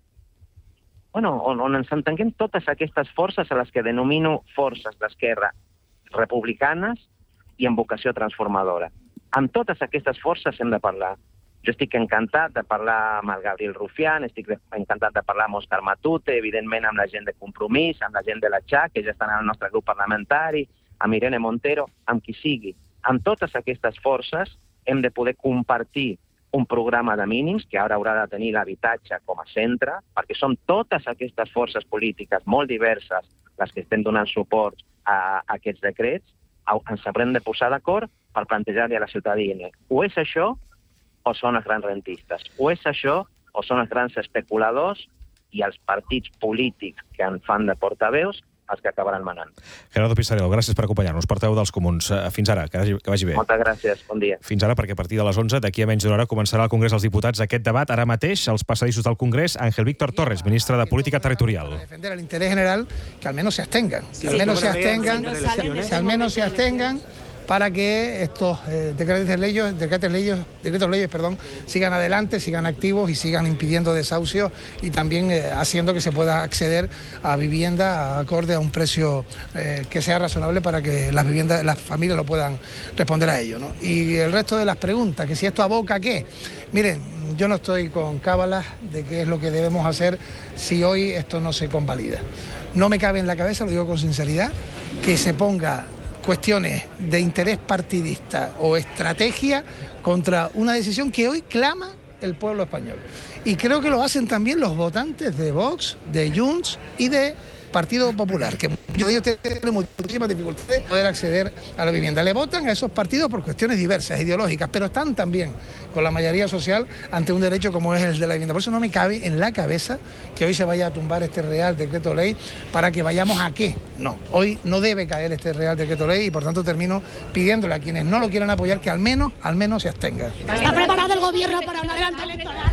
Bueno, on, on ens entenguem totes aquestes forces a les que denomino forces d'esquerra republicanes i amb vocació transformadora. Amb totes aquestes forces hem de parlar. Jo estic encantat de parlar amb el Gabriel Rufián, estic encantat de parlar amb Òscar Matute, evidentment amb la gent de Compromís, amb la gent de la X A, que ja estan en el nostre grup parlamentari, amb Irene Montero, amb qui sigui. Amb totes aquestes forces hem de poder compartir un programa de mínims que ara haurà de tenir l'habitatge com a centre, perquè són totes aquestes forces polítiques molt diverses les que estem donant suport a aquests decrets, ens haurem de posar d'acord per plantejar-li a la ciutadania. O és això o són els grans rentistes. O és això o són els grans especuladors i els partits polítics que en fan de portaveus els que acabaran manant. Gerardo Pisarello, gràcies per acompanyar-nos. Portaveu dels Comuns. Fins ara, que vagi, que vagi bé. Moltes gràcies, bon dia. Fins ara, perquè a partir de les onze, d'aquí a menys d'una hora, començarà al Congrés dels Diputats aquest debat. Ara mateix, als passadissos del Congrés, Ángel Víctor Torres, ministre de Política Territorial. Defender el interés general, que al menos se abstengan. Que al menos se abstengan, que al menos se abstengan para que estos eh, decretos leyes, decretos leyes, decretos leyes, perdón, sigan adelante, sigan activos y sigan impidiendo desahucios y también eh, haciendo que se pueda acceder a vivienda acorde a un precio eh, que sea razonable para que las viviendas, las familias lo puedan responder a ello, ¿no? Y el resto de las preguntas, que si esto aboca a qué, miren, yo no estoy con cábalas de qué es lo que debemos hacer si hoy esto no se convalida. No me cabe en la cabeza, lo digo con sinceridad, que se ponga cuestiones de interés partidista o estrategia contra una decisión que hoy clama el pueblo español. Y creo que lo hacen también los votantes de Vox, de Junts y de Partido Popular, que yo digo que tienen muchísimas dificultades de poder acceder a la vivienda. Le votan a esos partidos por cuestiones diversas, ideológicas, pero están también con la mayoría social ante un derecho como es el de la vivienda. Por eso no me cabe en la cabeza que hoy se vaya a tumbar este Real Decreto Ley para que vayamos a qué. No, hoy no debe caer este Real Decreto Ley y por tanto termino pidiéndole a quienes no lo quieran apoyar que al menos, al menos se abstengan. ¿Está preparado el gobierno para un adelanto electoral?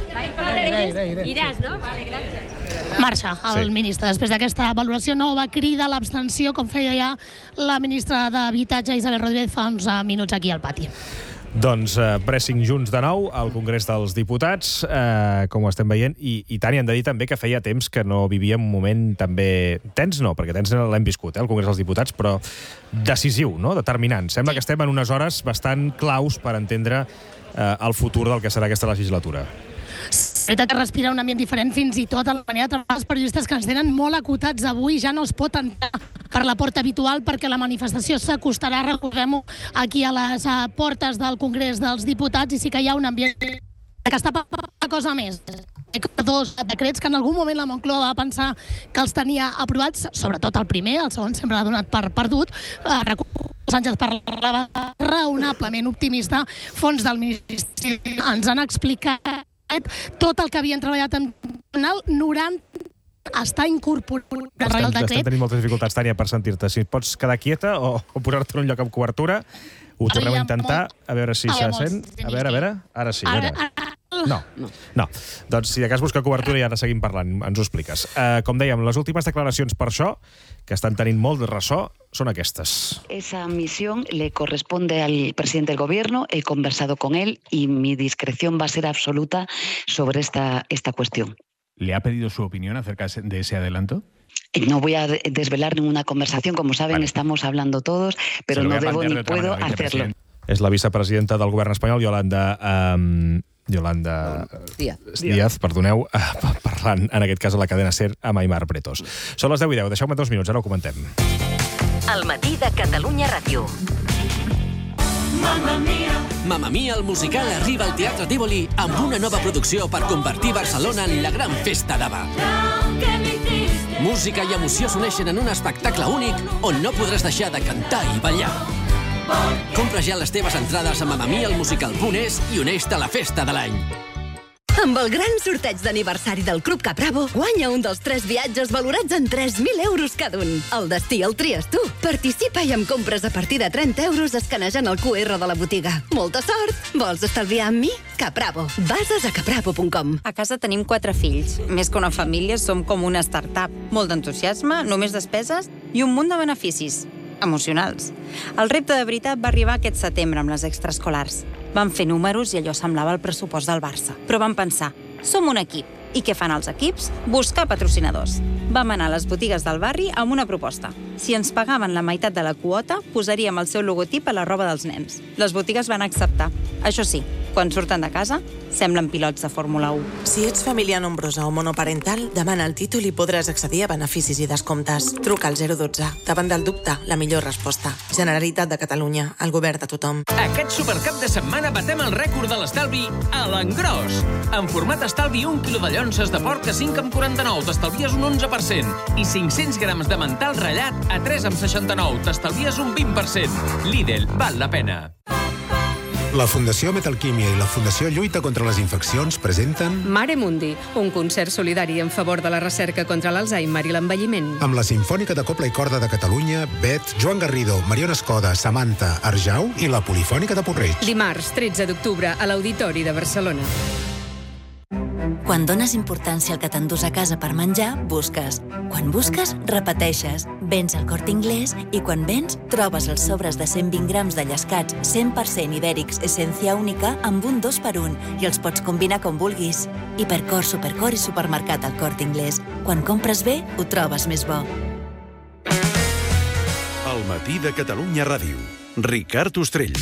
Iràs, no? Vale, gràcies. Marxa el sí. ministre. Després d'aquesta valoració nova crida a l'abstenció, com feia ja la ministra d'Habitatge, Isabel Rodríguez, fa uns minuts aquí al pati. Doncs eh, pressing junts de nou al Congrés dels Diputats, eh, com ho estem veient, i, i tant, i hem de dir també que feia temps que no vivíem un moment també tens, no, perquè tens l'hem viscut, eh, al Congrés dels Diputats, però decisiu, no?, determinant. Sembla que estem en unes hores bastant claus per entendre eh, el futur del que serà aquesta legislatura. És veritat que respira un ambient diferent, fins i tot a la manera de treballar els periodistes que ens tenen molt acotats avui. Ja no es pot entrar per la porta habitual perquè la manifestació s'acostarà, recordem-ho, aquí a les a, portes del Congrés dels Diputats, i sí que hi ha un ambient que està per una cosa més. Dos decrets que en algun moment la Moncloa va pensar que els tenia aprovats, sobretot el primer, el segon sempre l'ha donat per perdut. Eh, Sánchez parlava raonablement optimista. Fons del Ministeri ens han explicat tot el que havien treballat en el noranta està incorporat al Real Decret. Estem tenint moltes dificultats, Tània, per sentir-te. Si pots quedar quieta o, o posar-te en un lloc amb cobertura, ho tornem a intentar, a veure si se sent. A veure, a veure, ara sí. Ara. Ara, ara tal? No. no. no. Doncs si de cas busca cobertura i ara seguim parlant, ens ho expliques. Uh, com dèiem, les últimes declaracions per això, que estan tenint molt de ressò, són aquestes. Esa misión le corresponde al presidente del gobierno, he conversado con él y mi discreción va a ser absoluta sobre esta, esta cuestión. ¿Le ha pedido su opinión acerca de ese adelanto? No voy a desvelar ninguna conversación, como saben, vale. Estamos hablando todos, pero no debo ni puedo hacerlo. És la vicepresidenta del govern espanyol, Yolanda... Um, Yolanda Díaz. Díaz, perdoneu, uh, parlant en aquest cas a la cadena SER amb Aimar Pretos. Són les deu i deu, deixeu-me dos minuts, ara ho comentem. El matí de Catalunya Ràdio. Mamma Mia. Mamma Mia, el musical, arriba al Teatre Tívoli amb una nova producció per convertir Barcelona en la gran festa d'Ava. Música i emoció s'uneixen en un espectacle únic on no podràs deixar de cantar i ballar. Compra ja les teves entrades a mamma mia el musical punt es i uneix-te a la festa de l'any. Amb el gran sorteig d'aniversari del Club Capravo, guanya un dels tres viatges valorats en tres mil euros cada un. El destí el tries tu. Participa i amb compres a partir de trenta euros escanejant el cu erre de la botiga. Molta sort! Vols estalviar amb mi? Capravo. Bases a capravo punt com. A casa tenim quatre fills. Més que una família, som com una startup. Molt d'entusiasme, només despeses i un munt de beneficis emocionals. El repte de veritat va arribar aquest setembre amb les extraescolars. Vam fer números i allò semblava el pressupost del Barça. Però vam pensar, som un equip. I què fan els equips? Buscar patrocinadors. Vam anar a les botigues del barri amb una proposta. Si ens pagaven la meitat de la quota, posaríem el seu logotip a la roba dels nens. Les botigues van acceptar. Això sí, quan surten de casa, semblen pilots de Fórmula u. Si ets família nombrosa o monoparental, demana el títol i podràs accedir a beneficis i descomptes. Truca al zero dotze. Davant del dubte, la millor resposta. Generalitat de Catalunya, el govern de tothom. Aquest supercap de setmana batem el rècord de l'estalvi a l'engròs. En format estalvi, un quilo de llonses de porc a cinc coma quaranta-nou, t'estalvies un onze per cent. I cinc-cents grams de mental ratllat a tres coma seixanta-nou, t'estalvies un vint per cent. Lidl, val la pena. La Fundació Metalquímia i la Fundació Lluita contra les Infeccions presenten Mare Mundi, un concert solidari en favor de la recerca contra l'Alzheimer i l'envelliment. Amb la Simfònica de Copla i Corda de Catalunya, Bet, Joan Garrido, Mariona Escoda, Samantha, Arjau i la Polifònica de Porreig. Dimarts, tretze d'octubre, a l'Auditori de Barcelona. Quan dones importància al que t'endús a casa per menjar, busques. Quan busques, repeteixes. Vens al Corte Inglés i quan vens, trobes els sobres de cent vint grams de llescats cent per cent ibèrics essència única amb un dos per un i els pots combinar com vulguis. Hipercor, Supercor i Supermercat al Corte Inglés. Quan compres bé, ho trobes més bo. El matí de Catalunya Ràdio. Ricard Ostrell.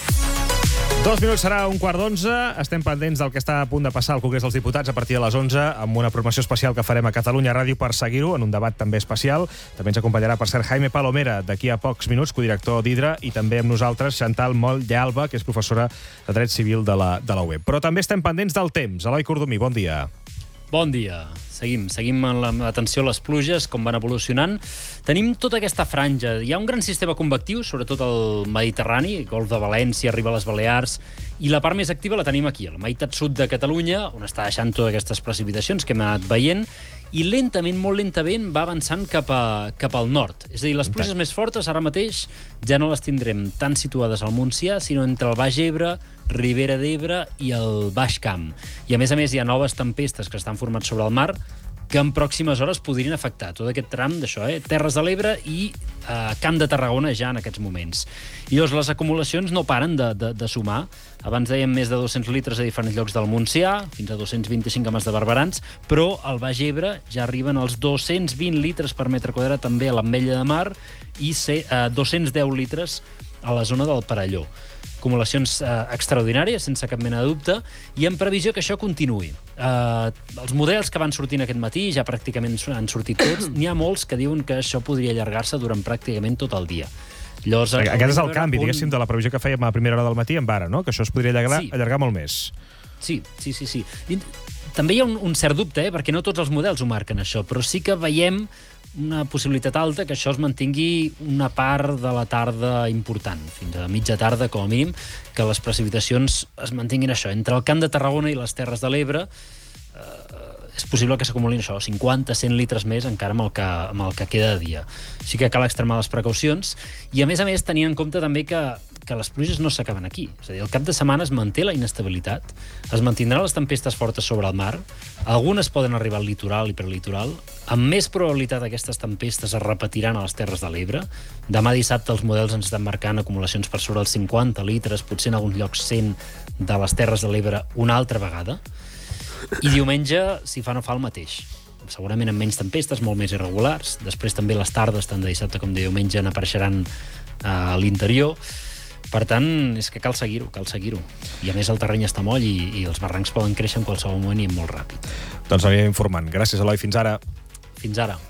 Dos minuts serà un quart d'onze. Estem pendents del que està a punt de passar al Congrés dels Diputats a partir de les onze, amb una programació especial que farem a Catalunya Ràdio per seguir-ho, en un debat també especial. També ens acompanyarà, per cert, Jaime Palomera, d'aquí a pocs minuts, codirector d'Hidra, i també amb nosaltres Chantal Moll de Alba, que és professora de Dret Civil de la, de la U E B. Però també estem pendents del temps. Eloi Cordomí, bon dia. Bon dia. Seguim, seguim amb l'atenció a les pluges, com van evolucionant. Tenim tota aquesta franja. Hi ha un gran sistema convectiu, sobretot al Mediterrani, Golf de València, arriba a les Balears, i la part més activa la tenim aquí, a la meitat sud de Catalunya, on està deixant totes aquestes precipitacions que hem anat veient, i lentament, molt lentament, va avançant cap, a, cap al nord. És a dir, les pluges més fortes ara mateix ja no les tindrem tan situades al Montsià, sinó entre el Baix Ebre, Ribera d'Ebre i el Baix Camp. I a més a més hi ha noves tempestes que estan formant sobre el mar que en pròximes hores podrien afectar tot aquest tram d'això, eh? Terres de l'Ebre i eh, Camp de Tarragona ja en aquests moments. I llavors les acumulacions no paren de, de, de sumar. Abans dèiem més de dos-cents litres a diferents llocs del Montsià, fins a dos-cents vint-i-cinc a Mas de Barberans, però al Baix Ebre ja arriben als dos-cents vint litres per metre quadrat també a l'Ametlla de Mar i eh, dos-cents deu litres a la zona del Perelló. Acumulacions eh, extraordinàries, sense cap mena de dubte, i en previsió que això continuï. Eh, els models que van sortint aquest matí ja pràcticament han sortit tots. N'hi ha molts que diuen que això podria allargar-se durant pràcticament tot el dia. Llavors, aquest és el canvi, un... diguéssim, de la previsió que fèiem a primera hora del matí amb ara, no? Que això es podria allargar, sí. allargar molt més. Sí, sí, sí. sí. I també hi ha un, un cert dubte, eh? Perquè no tots els models ho marquen, això, però sí que veiem una possibilitat alta que això es mantingui una part de la tarda important, fins a mitja tarda, com a mínim, que les precipitacions es mantinguin això. Entre el Camp de Tarragona i les Terres de l'Ebre eh, és possible que s'acumulin això, cinquanta a cent litres més encara amb el, que, amb el que queda de dia. Així que cal extremar les precaucions i, a més a més, tenint en compte també que, que les pluges no s'acaben aquí. És a dir, el cap de setmana es manté la inestabilitat, es mantindran les tempestes fortes sobre el mar, algunes poden arribar al litoral i prelitoral, amb més probabilitat aquestes tempestes es repetiran a les Terres de l'Ebre. Demà dissabte els models ens estan marcant acumulacions per sobre els cinquanta litres, potser en alguns llocs cent de les Terres de l'Ebre una altra vegada. I diumenge, si fa no fa el mateix. Segurament amb menys tempestes, molt més irregulars. Després també les tardes, tant de dissabte com de diumenge, n'apareixeran a l'interior. Per tant, és que cal seguir-ho, cal seguir-ho. I a més el terreny està moll i, i els barrancs poden créixer en qualsevol moment i molt ràpid. Doncs anirem informant. Gràcies, Eloi. Fins ara. Fins ara.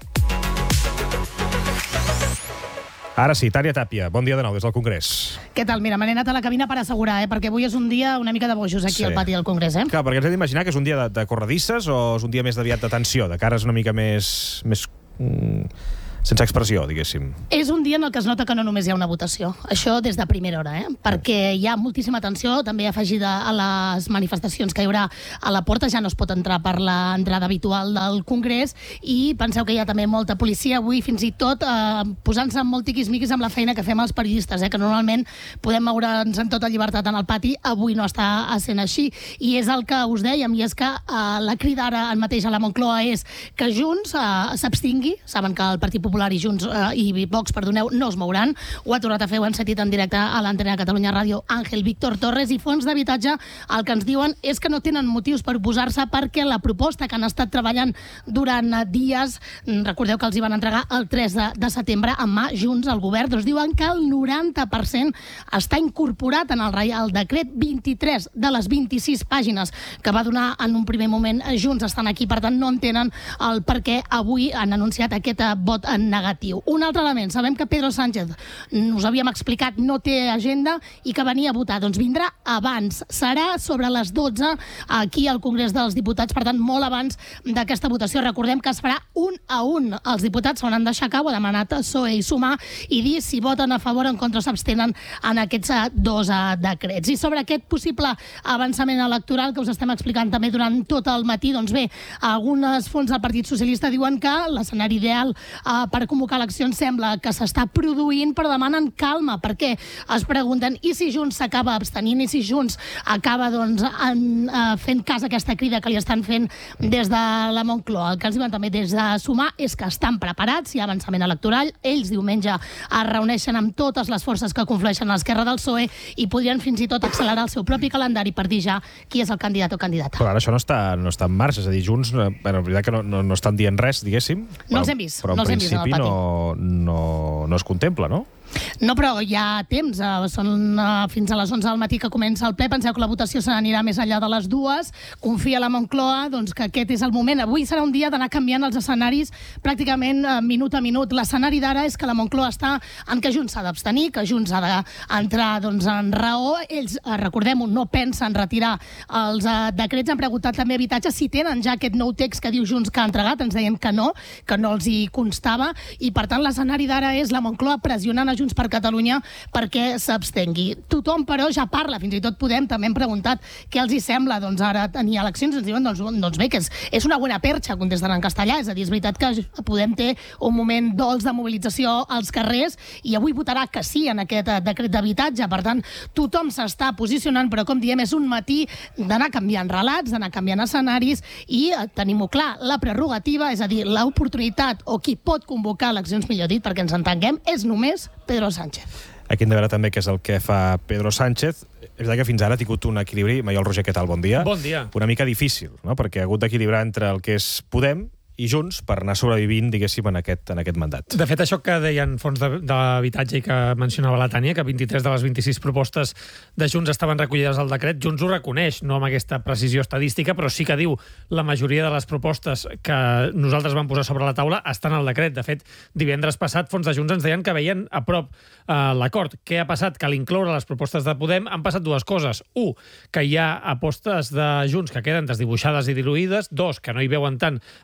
Ara sí, Tània Tàpia, bon dia de nou des del Congrés. Què tal? Mira, m'he anat a la cabina per assegurar, eh? Perquè avui és un dia una mica de bojos aquí Sí. al pati del Congrés. Eh? Clar, perquè ens hem d'imaginar que és un dia de, de corredisses o és un dia més aviat de tensió, de cares una mica més... més mm, sense expressió, diguéssim. És un dia en el que es nota que no només hi ha una votació. Això des de primera hora, eh? Perquè hi ha moltíssima tensió, també afegida a les manifestacions que hi haurà a la porta. Ja no es pot entrar per l'entrada habitual del Congrés i penseu que hi ha també molta policia avui, fins i tot eh, posant-se molt tiquis-miquis amb la feina que fem els periodistes, eh? Que normalment podem moure'ns en tota llibertat en el pati. Avui no està sent així. I és el que us dèiem, i és que eh, la crida ara mateix a la Moncloa és que Junts eh, s'abstingui. Saben que el Partit Popular i Junts eh, i Vox, perdoneu, no es mouran. Ho ha tornat a fer, ho hem sentit en directe a l'antena de Catalunya Ràdio, Àngel Víctor Torres. I Fons d'Habitatge el que ens diuen és que no tenen motius per oposar-se perquè la proposta que han estat treballant durant dies, recordeu que els hi van entregar el tres de setembre en mà Junts al govern, doncs diuen que el noranta per cent està incorporat en el Reial Decret. Vint-i-tres de les vint-i-sis pàgines que va donar en un primer moment Junts estan aquí, per tant no entenen el per què avui han anunciat aquest vot negatiu. Un altre element, sabem que Pedro Sánchez, us havíem explicat, no té agenda i que venia a votar, doncs vindrà abans. Serà sobre les dotze aquí al Congrés dels Diputats, per tant molt abans d'aquesta votació. Recordem que es farà un a un. Els diputats s'hauran d'aixecar, ho ha demanat P S O E i Sumar, i dir si voten a favor o en contra, s'abstenen en aquests dos decrets. I sobre aquest possible avançament electoral que us estem explicant també durant tot el matí, doncs bé, algunes fonts del Partit Socialista diuen que l'escenari ideal eh, per convocar eleccions sembla que s'està produint, però demanen calma, perquè es pregunten i si Junts s'acaba abstenint, i si Junts acaba doncs, en, uh, fent cas a aquesta crida que li estan fent des de la Moncloa. El que els diuen també des de Sumar és que estan preparats, hi ha avançament electoral, ells diumenge es reuneixen amb totes les forces que conflueixen a l'esquerra del P S O E i podrien fins i tot accelerar el seu propi calendari per dir ja qui és el candidat o candidata. Però ara això no està, no està en marxa, és a dir, Junts, eh, bueno, veritat que no, no, no estan dient res, diguéssim. No els hem vist, però no els hem vist en el pati. No, no, no es contempla, no? No, però hi ha temps, eh, són eh, fins a les onze del matí que comença el ple. Penseu que la votació se n'anirà més enllà de les dues. Confia la Moncloa doncs, que aquest és el moment. Avui serà un dia d'anar canviant els escenaris pràcticament eh, minut a minut. L'escenari d'ara és que la Moncloa està en que Junts s'ha d'abstenir, que Junts ha d'entrar doncs, en raó. Ells, eh, recordem-ho, no pensen retirar els eh, decrets. Han preguntat també a Habitatge si tenen ja aquest nou text que diu Junts que ha entregat. Ens deien que no, que no els hi constava. I per tant l'escenari d'ara és la Moncloa pressionant a Junts per Catalunya perquè s'abstengui. Tothom, però, ja parla, fins i tot Podem, també hem preguntat què els hi sembla doncs, ara tenir eleccions, ens diuen doncs, doncs bé, que és, és una bona perxa, contesten en castellà, és a dir, és veritat que Podem té un moment dolç de mobilització als carrers i avui votarà que sí en aquest decret d'habitatge, per tant, tothom s'està posicionant, però com diem, és un matí d'anar canviant relats, d'anar canviant escenaris i tenim-ho clar, la prerrogativa, és a dir, l'oportunitat o qui pot convocar eleccions, millor dit, perquè ens entenguem, és només Pedro Sánchez. Aquí hem de veure també què és el que fa Pedro Sánchez. És veritat que fins ara ha tingut un equilibri. Maiol Roger, què tal? Bon dia. Bon dia. Una mica difícil, no? Perquè ha hagut d'equilibrar entre el que és Podem i Junts per anar sobrevivint, diguéssim, en aquest, en aquest mandat. De fet, això que deien fons d'habitatge i que mencionava la Tània, que vint-i-tres de les vint-i-sis propostes de Junts estaven recollides al decret, Junts ho reconeix, no amb aquesta precisió estadística, però sí que diu la majoria de les propostes que nosaltres vam posar sobre la taula estan al decret. De fet, divendres passat, fons de Junts ens deien que veien a prop eh, l'acord. Què ha passat? Que a l'incloure les propostes de Podem han passat dues coses. Un, que hi ha apostes de Junts que queden desdibuixades i diluïdes. Dos, que no hi veuen tant aquesta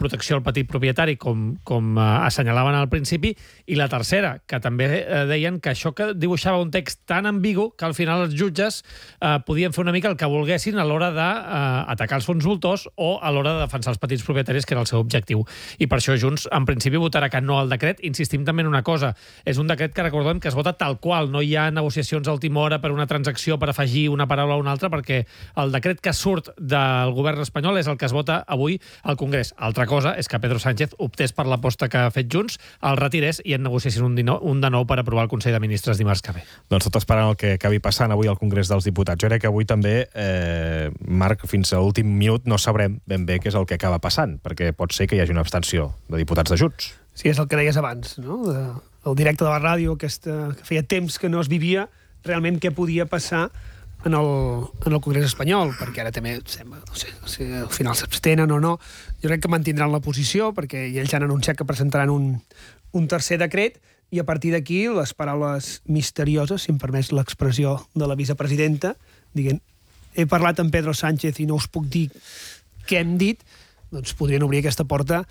protecció al petit propietari, com, com eh, assenyalaven al principi, i la tercera, que també eh, deien que això que dibuixava un text tan ambigu que al final els jutges eh, podien fer una mica el que volguessin a l'hora d'atacar eh, els fons voltors o a l'hora de defensar els petits propietaris, que era el seu objectiu. I per això Junts, en principi, votarà que no al decret. Insistim també en una cosa. És un decret que recordem que es vota tal qual. No hi ha negociacions a última hora per una transacció, per afegir una paraula a una altra, perquè el decret que surt del govern espanyol és el que es vota avui al Congrés. Altra cosa és que Pedro Sánchez optés per l'aposta que ha fet Junts, el retirés i en negociessin un, un de nou per aprovar el Consell de Ministres dimarts que ve. Doncs tot esperant el que acabi passant avui al Congrés dels Diputats. Jo crec que avui també, eh, Marc, fins a l'últim minut no sabrem ben bé què és el que acaba passant, perquè pot ser que hi hagi una abstenció de diputats de Junts. Sí, és el que deies abans, no? El directe de la ràdio, aquesta, que feia temps que no es vivia realment què podia passar en el, en el Congrés espanyol, perquè ara també sembla, no sé, si al final s'abstenen o no. Jo crec que mantindran la posició, perquè ells han anunciat que presentaran un, un tercer decret, i a partir d'aquí les paraules misterioses, si em permets l'expressió de la vicepresidenta, dient, he parlat amb Pedro Sánchez i no us puc dir què hem dit, doncs podrien obrir aquesta porta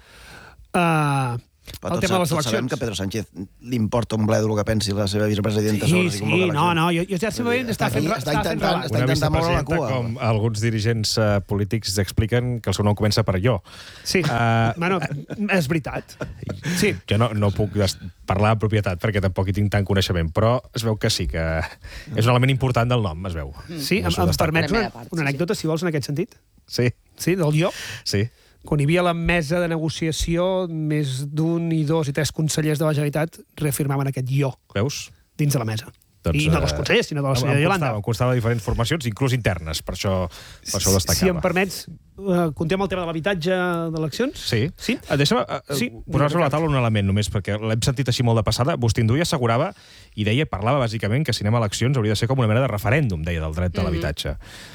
a... Uh, Però el tema de les eleccions. Sabem que a Pedro Sánchez li importa un bledo el que pensi la seva vicepresidenta sí, sobre si sí, no, no, jo, jo ja sempre està, està fent, està fent relat. Una vicepresidenta, com alguns dirigents uh, polítics expliquen que el seu nom comença per jo. Sí, uh, bueno, és veritat. Sí. Jo no, no puc parlar en propietat perquè tampoc hi tinc tant coneixement, però es veu que sí, que és un element important del nom, es veu. Sí, em, em permets una, una anècdota, si vols, en aquest sentit? Sí. Sí, del jo? Sí. Quan hi havia la mesa de negociació, més d'un i dos i tres consellers de la Generalitat reafirmaven aquest jo. Veus? Dins de la mesa. Doncs, I no dels consellers, sinó de la senyora Yolanda. Em constava diferents formacions, inclús internes, per això, per això ho destacava. Si em permets, uh, contem el tema de l'habitatge d'eleccions? Sí. Sí? Uh, Deixa'm uh, sí. posar sobre la taula un element només, perquè l'hem sentit així molt de passada. Bustinduy assegurava i deia, parlava bàsicament que si anem a eleccions hauria de ser com una mena de referèndum, deia, del dret a l'habitatge.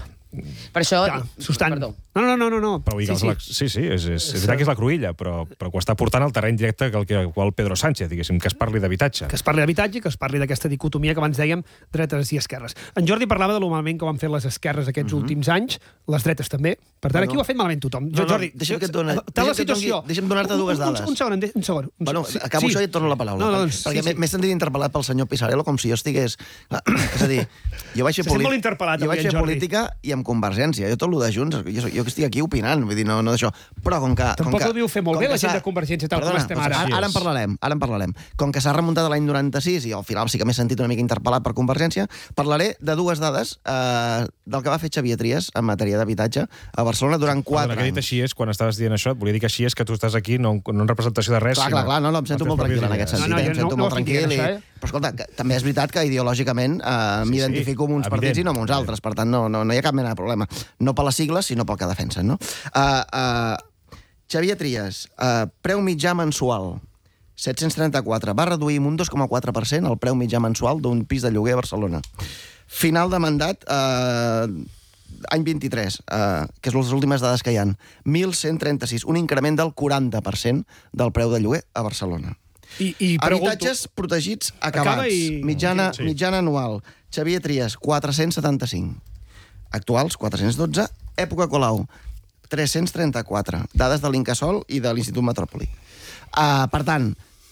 Per això... Ja, perdó. No, no, no, no. no. Però, sí, sí. La, sí, sí, és, és, és veritat que és la cruïlla, però, però ho està portant al terreny directe que el que vol Pedro Sánchez, diguéssim, que es parli d'habitatge. Que es parli d'habitatge, que es parli d'aquesta dicotomia que abans dèiem, dretes i esquerres. En Jordi parlava de lo malament que van fer les esquerres aquests uh -huh. últims anys, les dretes també. Per tant, bueno, aquí ho ha fet malament tothom. No, no, Jordi, deixa'm que et doni, tal la situació... Deixa'm donar-te dues dades. Un, un, un segon, un segon. Un bueno, sí, acabo sí. això i et torno la paraula. No, no, doncs, perquè sí, sí. m'he sentit interpel·lat pel senyor Pisarello com si jo estigués... És a dir, jo vaig fer, Se molt interpel·lat, jo vaig fer política i amb Convergència. Jo tot el de Junts, jo, jo que estic aquí opinant, vull dir, no, no d'això. Però com que... Tampoc com que, ho diu fer molt bé la gent de Convergència tal com estem ara. Ara en parlarem, ara en parlarem. Com que s'ha remuntat a l'any noranta-sis i al final sí que m'he sentit una mica interpel·lat per Convergència, parlaré de dues dades eh, del que va fer Xavier Trias en matèria d'habitatge a Barcelona durant quatre anys. El que he dit així és, quan estaves dient això, et volia dir que així és que tu estàs aquí no, no en representació de res. Clar, clar, clar, no, no, em sento molt tranquil en aquest sentit. No, no, em sento molt tranquil. I... Però escolta, també és veritat que ideològicament eh, m'identifico amb uns partits i no amb uns altres, per tant no, no, no hi ha cap mena de problema. No per les sigles, sinó pel que defensen, no? Uh, uh, Xavier Trias, uh, preu mitjà mensual, set-cents trenta-quatre, va reduir un dos coma quatre per cent el preu mitjà mensual d'un pis de lloguer a Barcelona. Final de mandat, uh, any vint-i-tres, uh, que és les últimes dades que hi ha, mil cent trenta-sis, un increment del quaranta per cent del preu de lloguer a Barcelona. I, i pregunto... Habitatges protegits acabats, i... mitjana, sí. mitjana anual, Xavier Trias, quatre-cents setanta-cinc, actuals, quatre-cents dotze, època Colau, tres-cents trenta-quatre, dades de l'Incasòl i de l'Institut Metròpoli. Uh, per tant,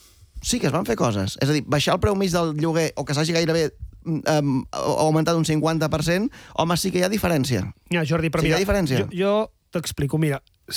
sí que es van fer coses. És a dir, baixar el preu mig del lloguer o que s'hagi gairebé um, augmentat un cinquanta per cent, home, sí que hi ha diferència. Ja, Jordi, però sí mira, hi ha diferència. jo, jo t'explico, mira,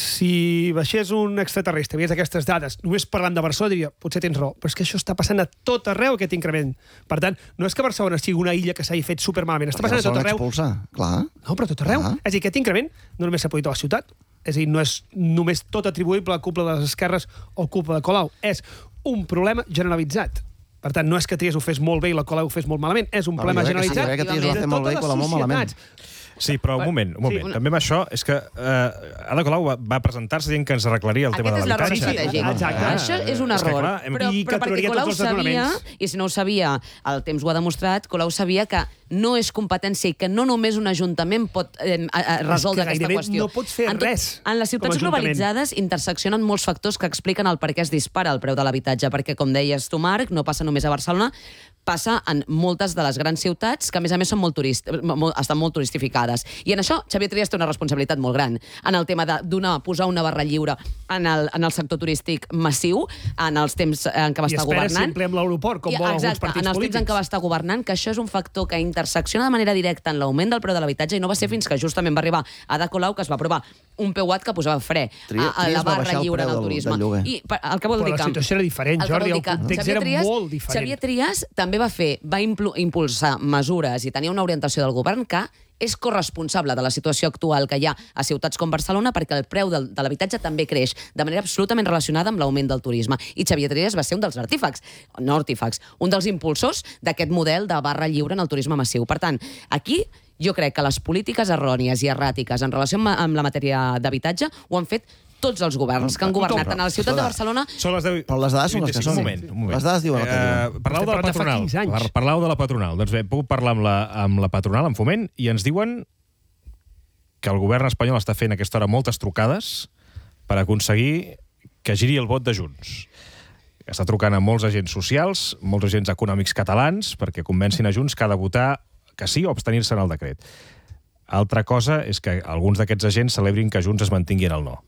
si baixés un extraterrestre, veies aquestes dades, només parlant de Barcelona, diria, potser tens raó, però és que això està passant a tot arreu, aquest increment. Per tant, no és que Barcelona sigui una illa que s'hagi fet supermalament, està passant a tot arreu. Expulsa, clar. No, però a tot arreu. Clar. És a dir, aquest increment no només s'ha produït a la ciutat, és a dir, no és només tot atribuïble a culpa de les esquerres o culpa de Colau, és un problema generalitzat. Per tant, no és que Trias ho fes molt bé i la Colau ho fes molt malament, és un problema generalitzat. Jo crec que Trias ho va fer molt bé i Colau molt malament. Sí, però un moment, un moment. Sí, una... També amb això és que eh, Ada Colau va, va presentar-se dient que ens arreglaria el Aquest tema de l'habitatge. Aquest és l'error estratègic. Exacte. Ah, això és un error. Clar, hem... Però, però perquè Colau sabia, i si no ho sabia, el temps ho ha demostrat, Colau sabia que no és competència i que no només un ajuntament pot eh, resoldre aquesta qüestió. No pots fer en tot, res. En les ciutats globalitzades interseccionen molts factors que expliquen el per què es dispara el preu de l'habitatge, perquè, com deies tu, Marc, no passa només a Barcelona, passa en moltes de les grans ciutats, que a més a més són molt turist, molt, estan molt turistificades. privades. I en això Xavier Trias té una responsabilitat molt gran, en el tema de donar, posar una barra lliure en el, en el sector turístic massiu, en els temps en què va estar governant. I espera sempre amb l'aeroport, com volen alguns partits polítics. En els temps en què va estar governant, que això és un factor que intersecciona de manera directa en l'augment del preu de l'habitatge, i no va ser fins que justament va arribar Ada Colau que es va aprovar un P U A T que posava fre a, a la barra lliure en el turisme. I el que vol dir que... Però la situació era diferent, Jordi, el context era molt diferent. Xavier Trias també va fer, va impulsar mesures i tenia una orientació del govern que és corresponsable de la situació actual que hi ha a ciutats com Barcelona, perquè el preu de, de l'habitatge també creix de manera absolutament relacionada amb l'augment del turisme. I Xavier Trias va ser un dels artífecs, no artífecs, un dels impulsors d'aquest model de barra lliure en el turisme massiu. Per tant, aquí jo crec que les polítiques errònies i erràtiques en relació amb la matèria d'habitatge ho han fet tots els governs que han governat en la ciutat de Barcelona. Però les dades són les que són. Un moment, un moment. Les dades diuen el que diuen. Parlau de la patronal. Parlau de la patronal. Doncs bé, hem pogut parlar amb la, amb la patronal, amb Foment, i ens diuen que el govern espanyol està fent a aquesta hora moltes trucades per aconseguir que giri el vot de Junts. Està trucant a molts agents socials, molts agents econòmics catalans, perquè convencin a Junts que ha de votar que sí o abstenir-se en el decret. Altra cosa és que alguns d'aquests agents celebrin que Junts es mantingui en el no.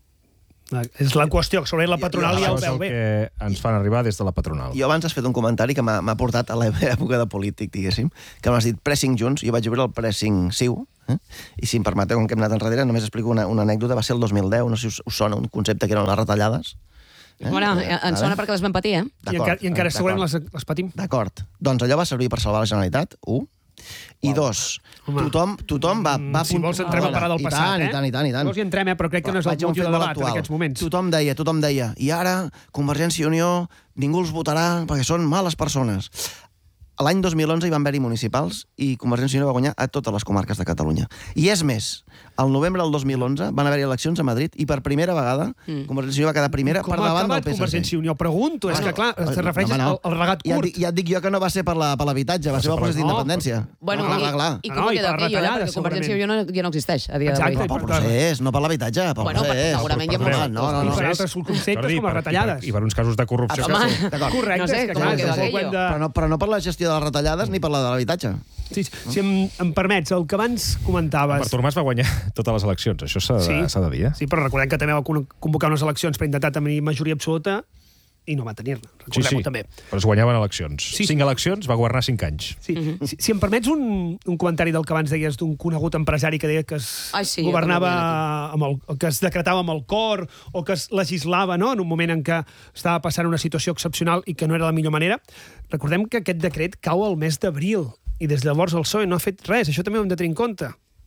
És la qüestió, sobre la patronal ja ho veu bé. Això és el que ens fan arribar des de la patronal. Jo abans has fet un comentari que m'ha portat a l'època de polític, diguéssim, que m'has dit pressing Junts, jo vaig veure el pressing Ciu, eh? I si em permeteu, com que hem anat enrere, només explico una, una anècdota, va ser el dos mil deu, no sé si us, us sona un concepte que eren les retallades. Eh? Bueno, ens sona perquè les vam patir, eh? I encara, i encara segurament les, les patim. D'acord. Doncs allò va servir per salvar la Generalitat, un. I dos, tothom, tothom va... va si vols entrem a parar del passat, eh? I tant, i tant, i tant. Si vols hi entrem, eh? Però crec que no és el motiu de debat en aquests moments. Tothom deia, tothom deia, i ara Convergència i Unió ningú els votarà perquè són males persones. L'any dos mil onze hi van haver-hi municipals i Convergència i Unió va guanyar a totes les comarques de Catalunya. I és més, al novembre del dos mil onze van haver-hi eleccions a Madrid i per primera vegada mm. Convergència i Unió va quedar primera per davant del P S C. Convergència i Unió? Pregunto, és que clar, es refereix no, no. al, al regat curt. Ja, dic, ja et dic jo que no va ser per l'habitatge, va, va ser pel procés d'independència. Bueno, no, i, clar, clar. i com no, queda aquello, eh? Perquè Convergència i Unió ja no existeix a dia d'avui. Pel procés, no per l'habitatge, pel bueno, procés. Segurament hi ha molts no, no, no. altres conceptes com les retallades. I per uns casos de corrupció. Correcte, no sé, és que clar, però no per la gestió de les retallades ni per la de l'habitatge. Sí, si em, em permets, el que abans comentaves... Artur Mas va guanyar totes les eleccions, això s'ha sí, de, de dir. Eh? Sí, però recordem que també va convocar unes eleccions per intentar tenir majoria absoluta i no va tenir-la. Sí, sí, també. però es guanyaven eleccions. Sí, sí. Cinc eleccions, va governar cinc anys. Sí. Uh -huh. si, si em permets un, un comentari del que abans deies d'un conegut empresari que deia que es Ai, sí, governava, amb el, que es decretava amb el cor o que es legislava, no?, en un moment en què estava passant una situació excepcional i que no era la millor manera. Recordem que aquest decret cau al mes d'abril i des de llavors el P S O E no ha fet res. Això també ho hem de tenir en compte.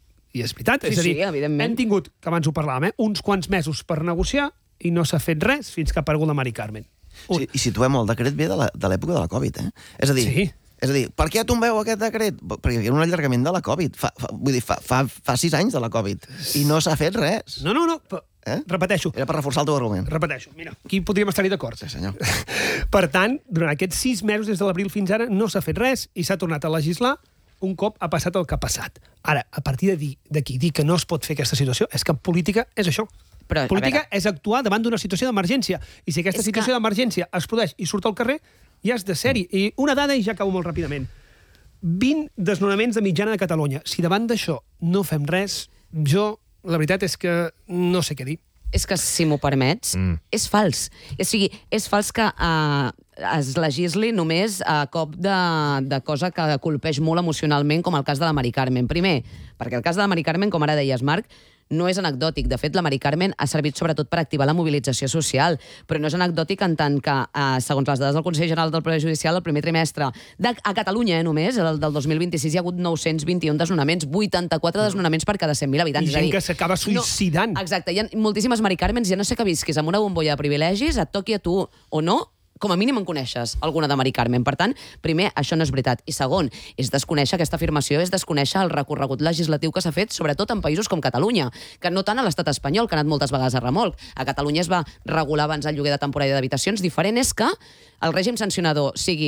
I és veritat. Sí, és a dir, sí, evidentment. hem tingut, que abans ho parlàvem, eh, uns quants mesos per negociar i no s'ha fet res fins que ha aparegut la Mari Carmen. Sí, i situem, el decret ve de l'època de la Covid, eh? És a dir, sí. és a dir, per què tombeu aquest decret? Perquè era un allargament de la Covid. Fa, fa, vull dir, fa, fa, fa sis anys de la Covid. I no s'ha fet res. No, no, no. Eh? Repeteixo. Era per reforçar el teu argument. Repeteixo. Mira, aquí podríem estar-hi d'acord. Sí, senyor. Per tant, durant aquests sis mesos, des de l'abril fins ara, no s'ha fet res i s'ha tornat a legislar un cop ha passat el que ha passat. Ara, a partir d'aquí, dir que no es pot fer aquesta situació, és que política és això. Però, política és actuar davant d'una situació d'emergència. I si aquesta és situació que... d'emergència es produeix i surt al carrer, ja és de sèrie. I una dada, i ja acabo molt ràpidament. vint desnonaments de mitjana de Catalunya. Si davant d'això no fem res, jo, la veritat és que no sé què dir. És que, si m'ho permets, mm. és fals. O sigui, és fals que uh, es legisli només a cop de, de cosa que colpeix molt emocionalment, com el cas de la Mari Carmen. Primer, perquè el cas de la Mari Carmen, com ara deies, Marc, no és anecdòtic. De fet, la Mari Carmen ha servit sobretot per activar la mobilització social, però no és anecdòtic en tant que, eh, segons les dades del Consell General del Poder Judicial, el primer trimestre de, a Catalunya, eh, només, el del dos mil vint-i-sis, hi ha hagut nou-cents vint-i-un desnonaments, vuitanta-quatre desnonaments per cada cent mil habitants. I gent que s'acaba suïcidant. No, exacte, hi ha moltíssimes Mari Carmens, ja no sé que visquis amb una bombolla de privilegis, et toqui a tu o no, com a mínim en coneixes alguna de Mari Carmen. Per tant, primer, això no és veritat. I segon, és desconèixer aquesta afirmació, és desconèixer el recorregut legislatiu que s'ha fet, sobretot en països com Catalunya, que no tant a l'estat espanyol, que ha anat moltes vegades a remolc. A Catalunya es va regular abans el lloguer de temporada d'habitacions. Diferent és que el règim sancionador sigui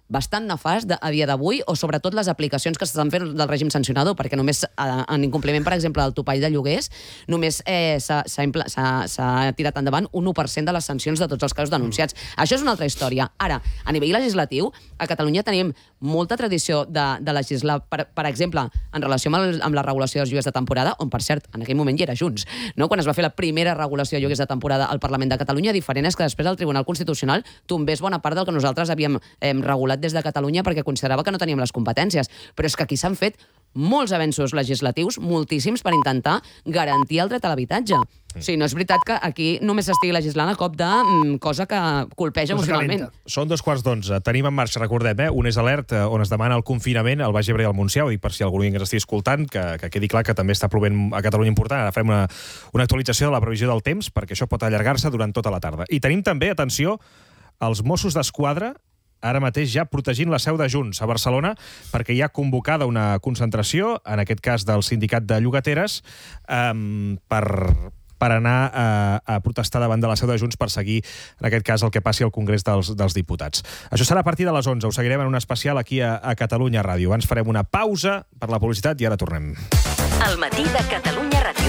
bastant nefast a dia d'avui, o sobretot les aplicacions que s'estan fent del règim sancionador, perquè només en incompliment, per exemple, del topall de lloguers, només eh, s'ha tirat endavant un u per cent de les sancions de tots els casos denunciats. Mm. Això és una altra història. Ara, a nivell legislatiu, a Catalunya tenim molta tradició de, de legislar, per, per exemple, en relació amb, el, amb la regulació dels lloguers de temporada, on, per cert, en aquell moment hi era Junts, no? Quan es va fer la primera regulació de lloguers de temporada al Parlament de Catalunya, diferent és que després el Tribunal Constitucional tombés bona part del que nosaltres havíem eh, regulat des de Catalunya perquè considerava que no teníem les competències. Però és que aquí s'han fet molts avenços legislatius, moltíssims, per intentar garantir el dret a l'habitatge. O sigui, no és veritat que aquí només s'estigui legislant a cop de mm, cosa que colpeja emocionalment. Són dos quarts d'onze. Tenim en marxa, recordem, eh, un és alert on es demana el confinament al Baix Ebre i al Montsià. Ho dic per si algú ens estigui escoltant, que, que quedi clar que també està plovent a Catalunya important. Ara farem una, una actualització de la previsió del temps, perquè això pot allargar-se durant tota la tarda. I tenim també, atenció, els Mossos d'Esquadra ara mateix ja protegint la seu de Junts a Barcelona, perquè hi ha convocada una concentració, en aquest cas del sindicat de llogateres, eh, per, per anar a, a protestar davant de la seu de Junts per seguir, en aquest cas, el que passi al Congrés dels, dels Diputats. Això serà a partir de les onze. Ho seguirem en un especial aquí a, a Catalunya Ràdio. Abans farem una pausa per la publicitat i ara tornem. El matí de Catalunya Ràdio.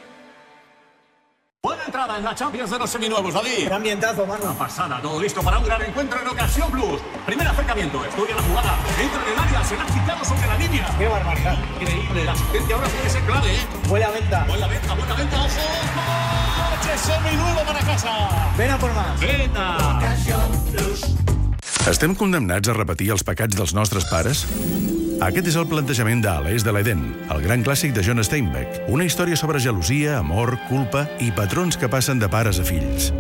Buena entrada en la Champions de los seminuevos, David. Gran ambientazo, mano. Una pasada, todo listo para un gran encuentro en Ocasión Plus. Primer acercamiento, estudia la jugada, entra en el área, será quitado sobre la línea. Qué barbaridad. Increíble, la asistencia ahora puede ser clave, ¿eh? Buena venta. Buena venta, buena venta, ojo. ¡Coche seminuevo para casa! Ven a por más. Venta. Ocasión Plus. Estem condemnats a repetir els pecats dels nostres pares? Aquest és el plantejament de A l'Est de l'Eden, el gran clàssic de John Steinbeck. Una història sobre gelosia, amor, culpa i patrons que passen de pares a fills.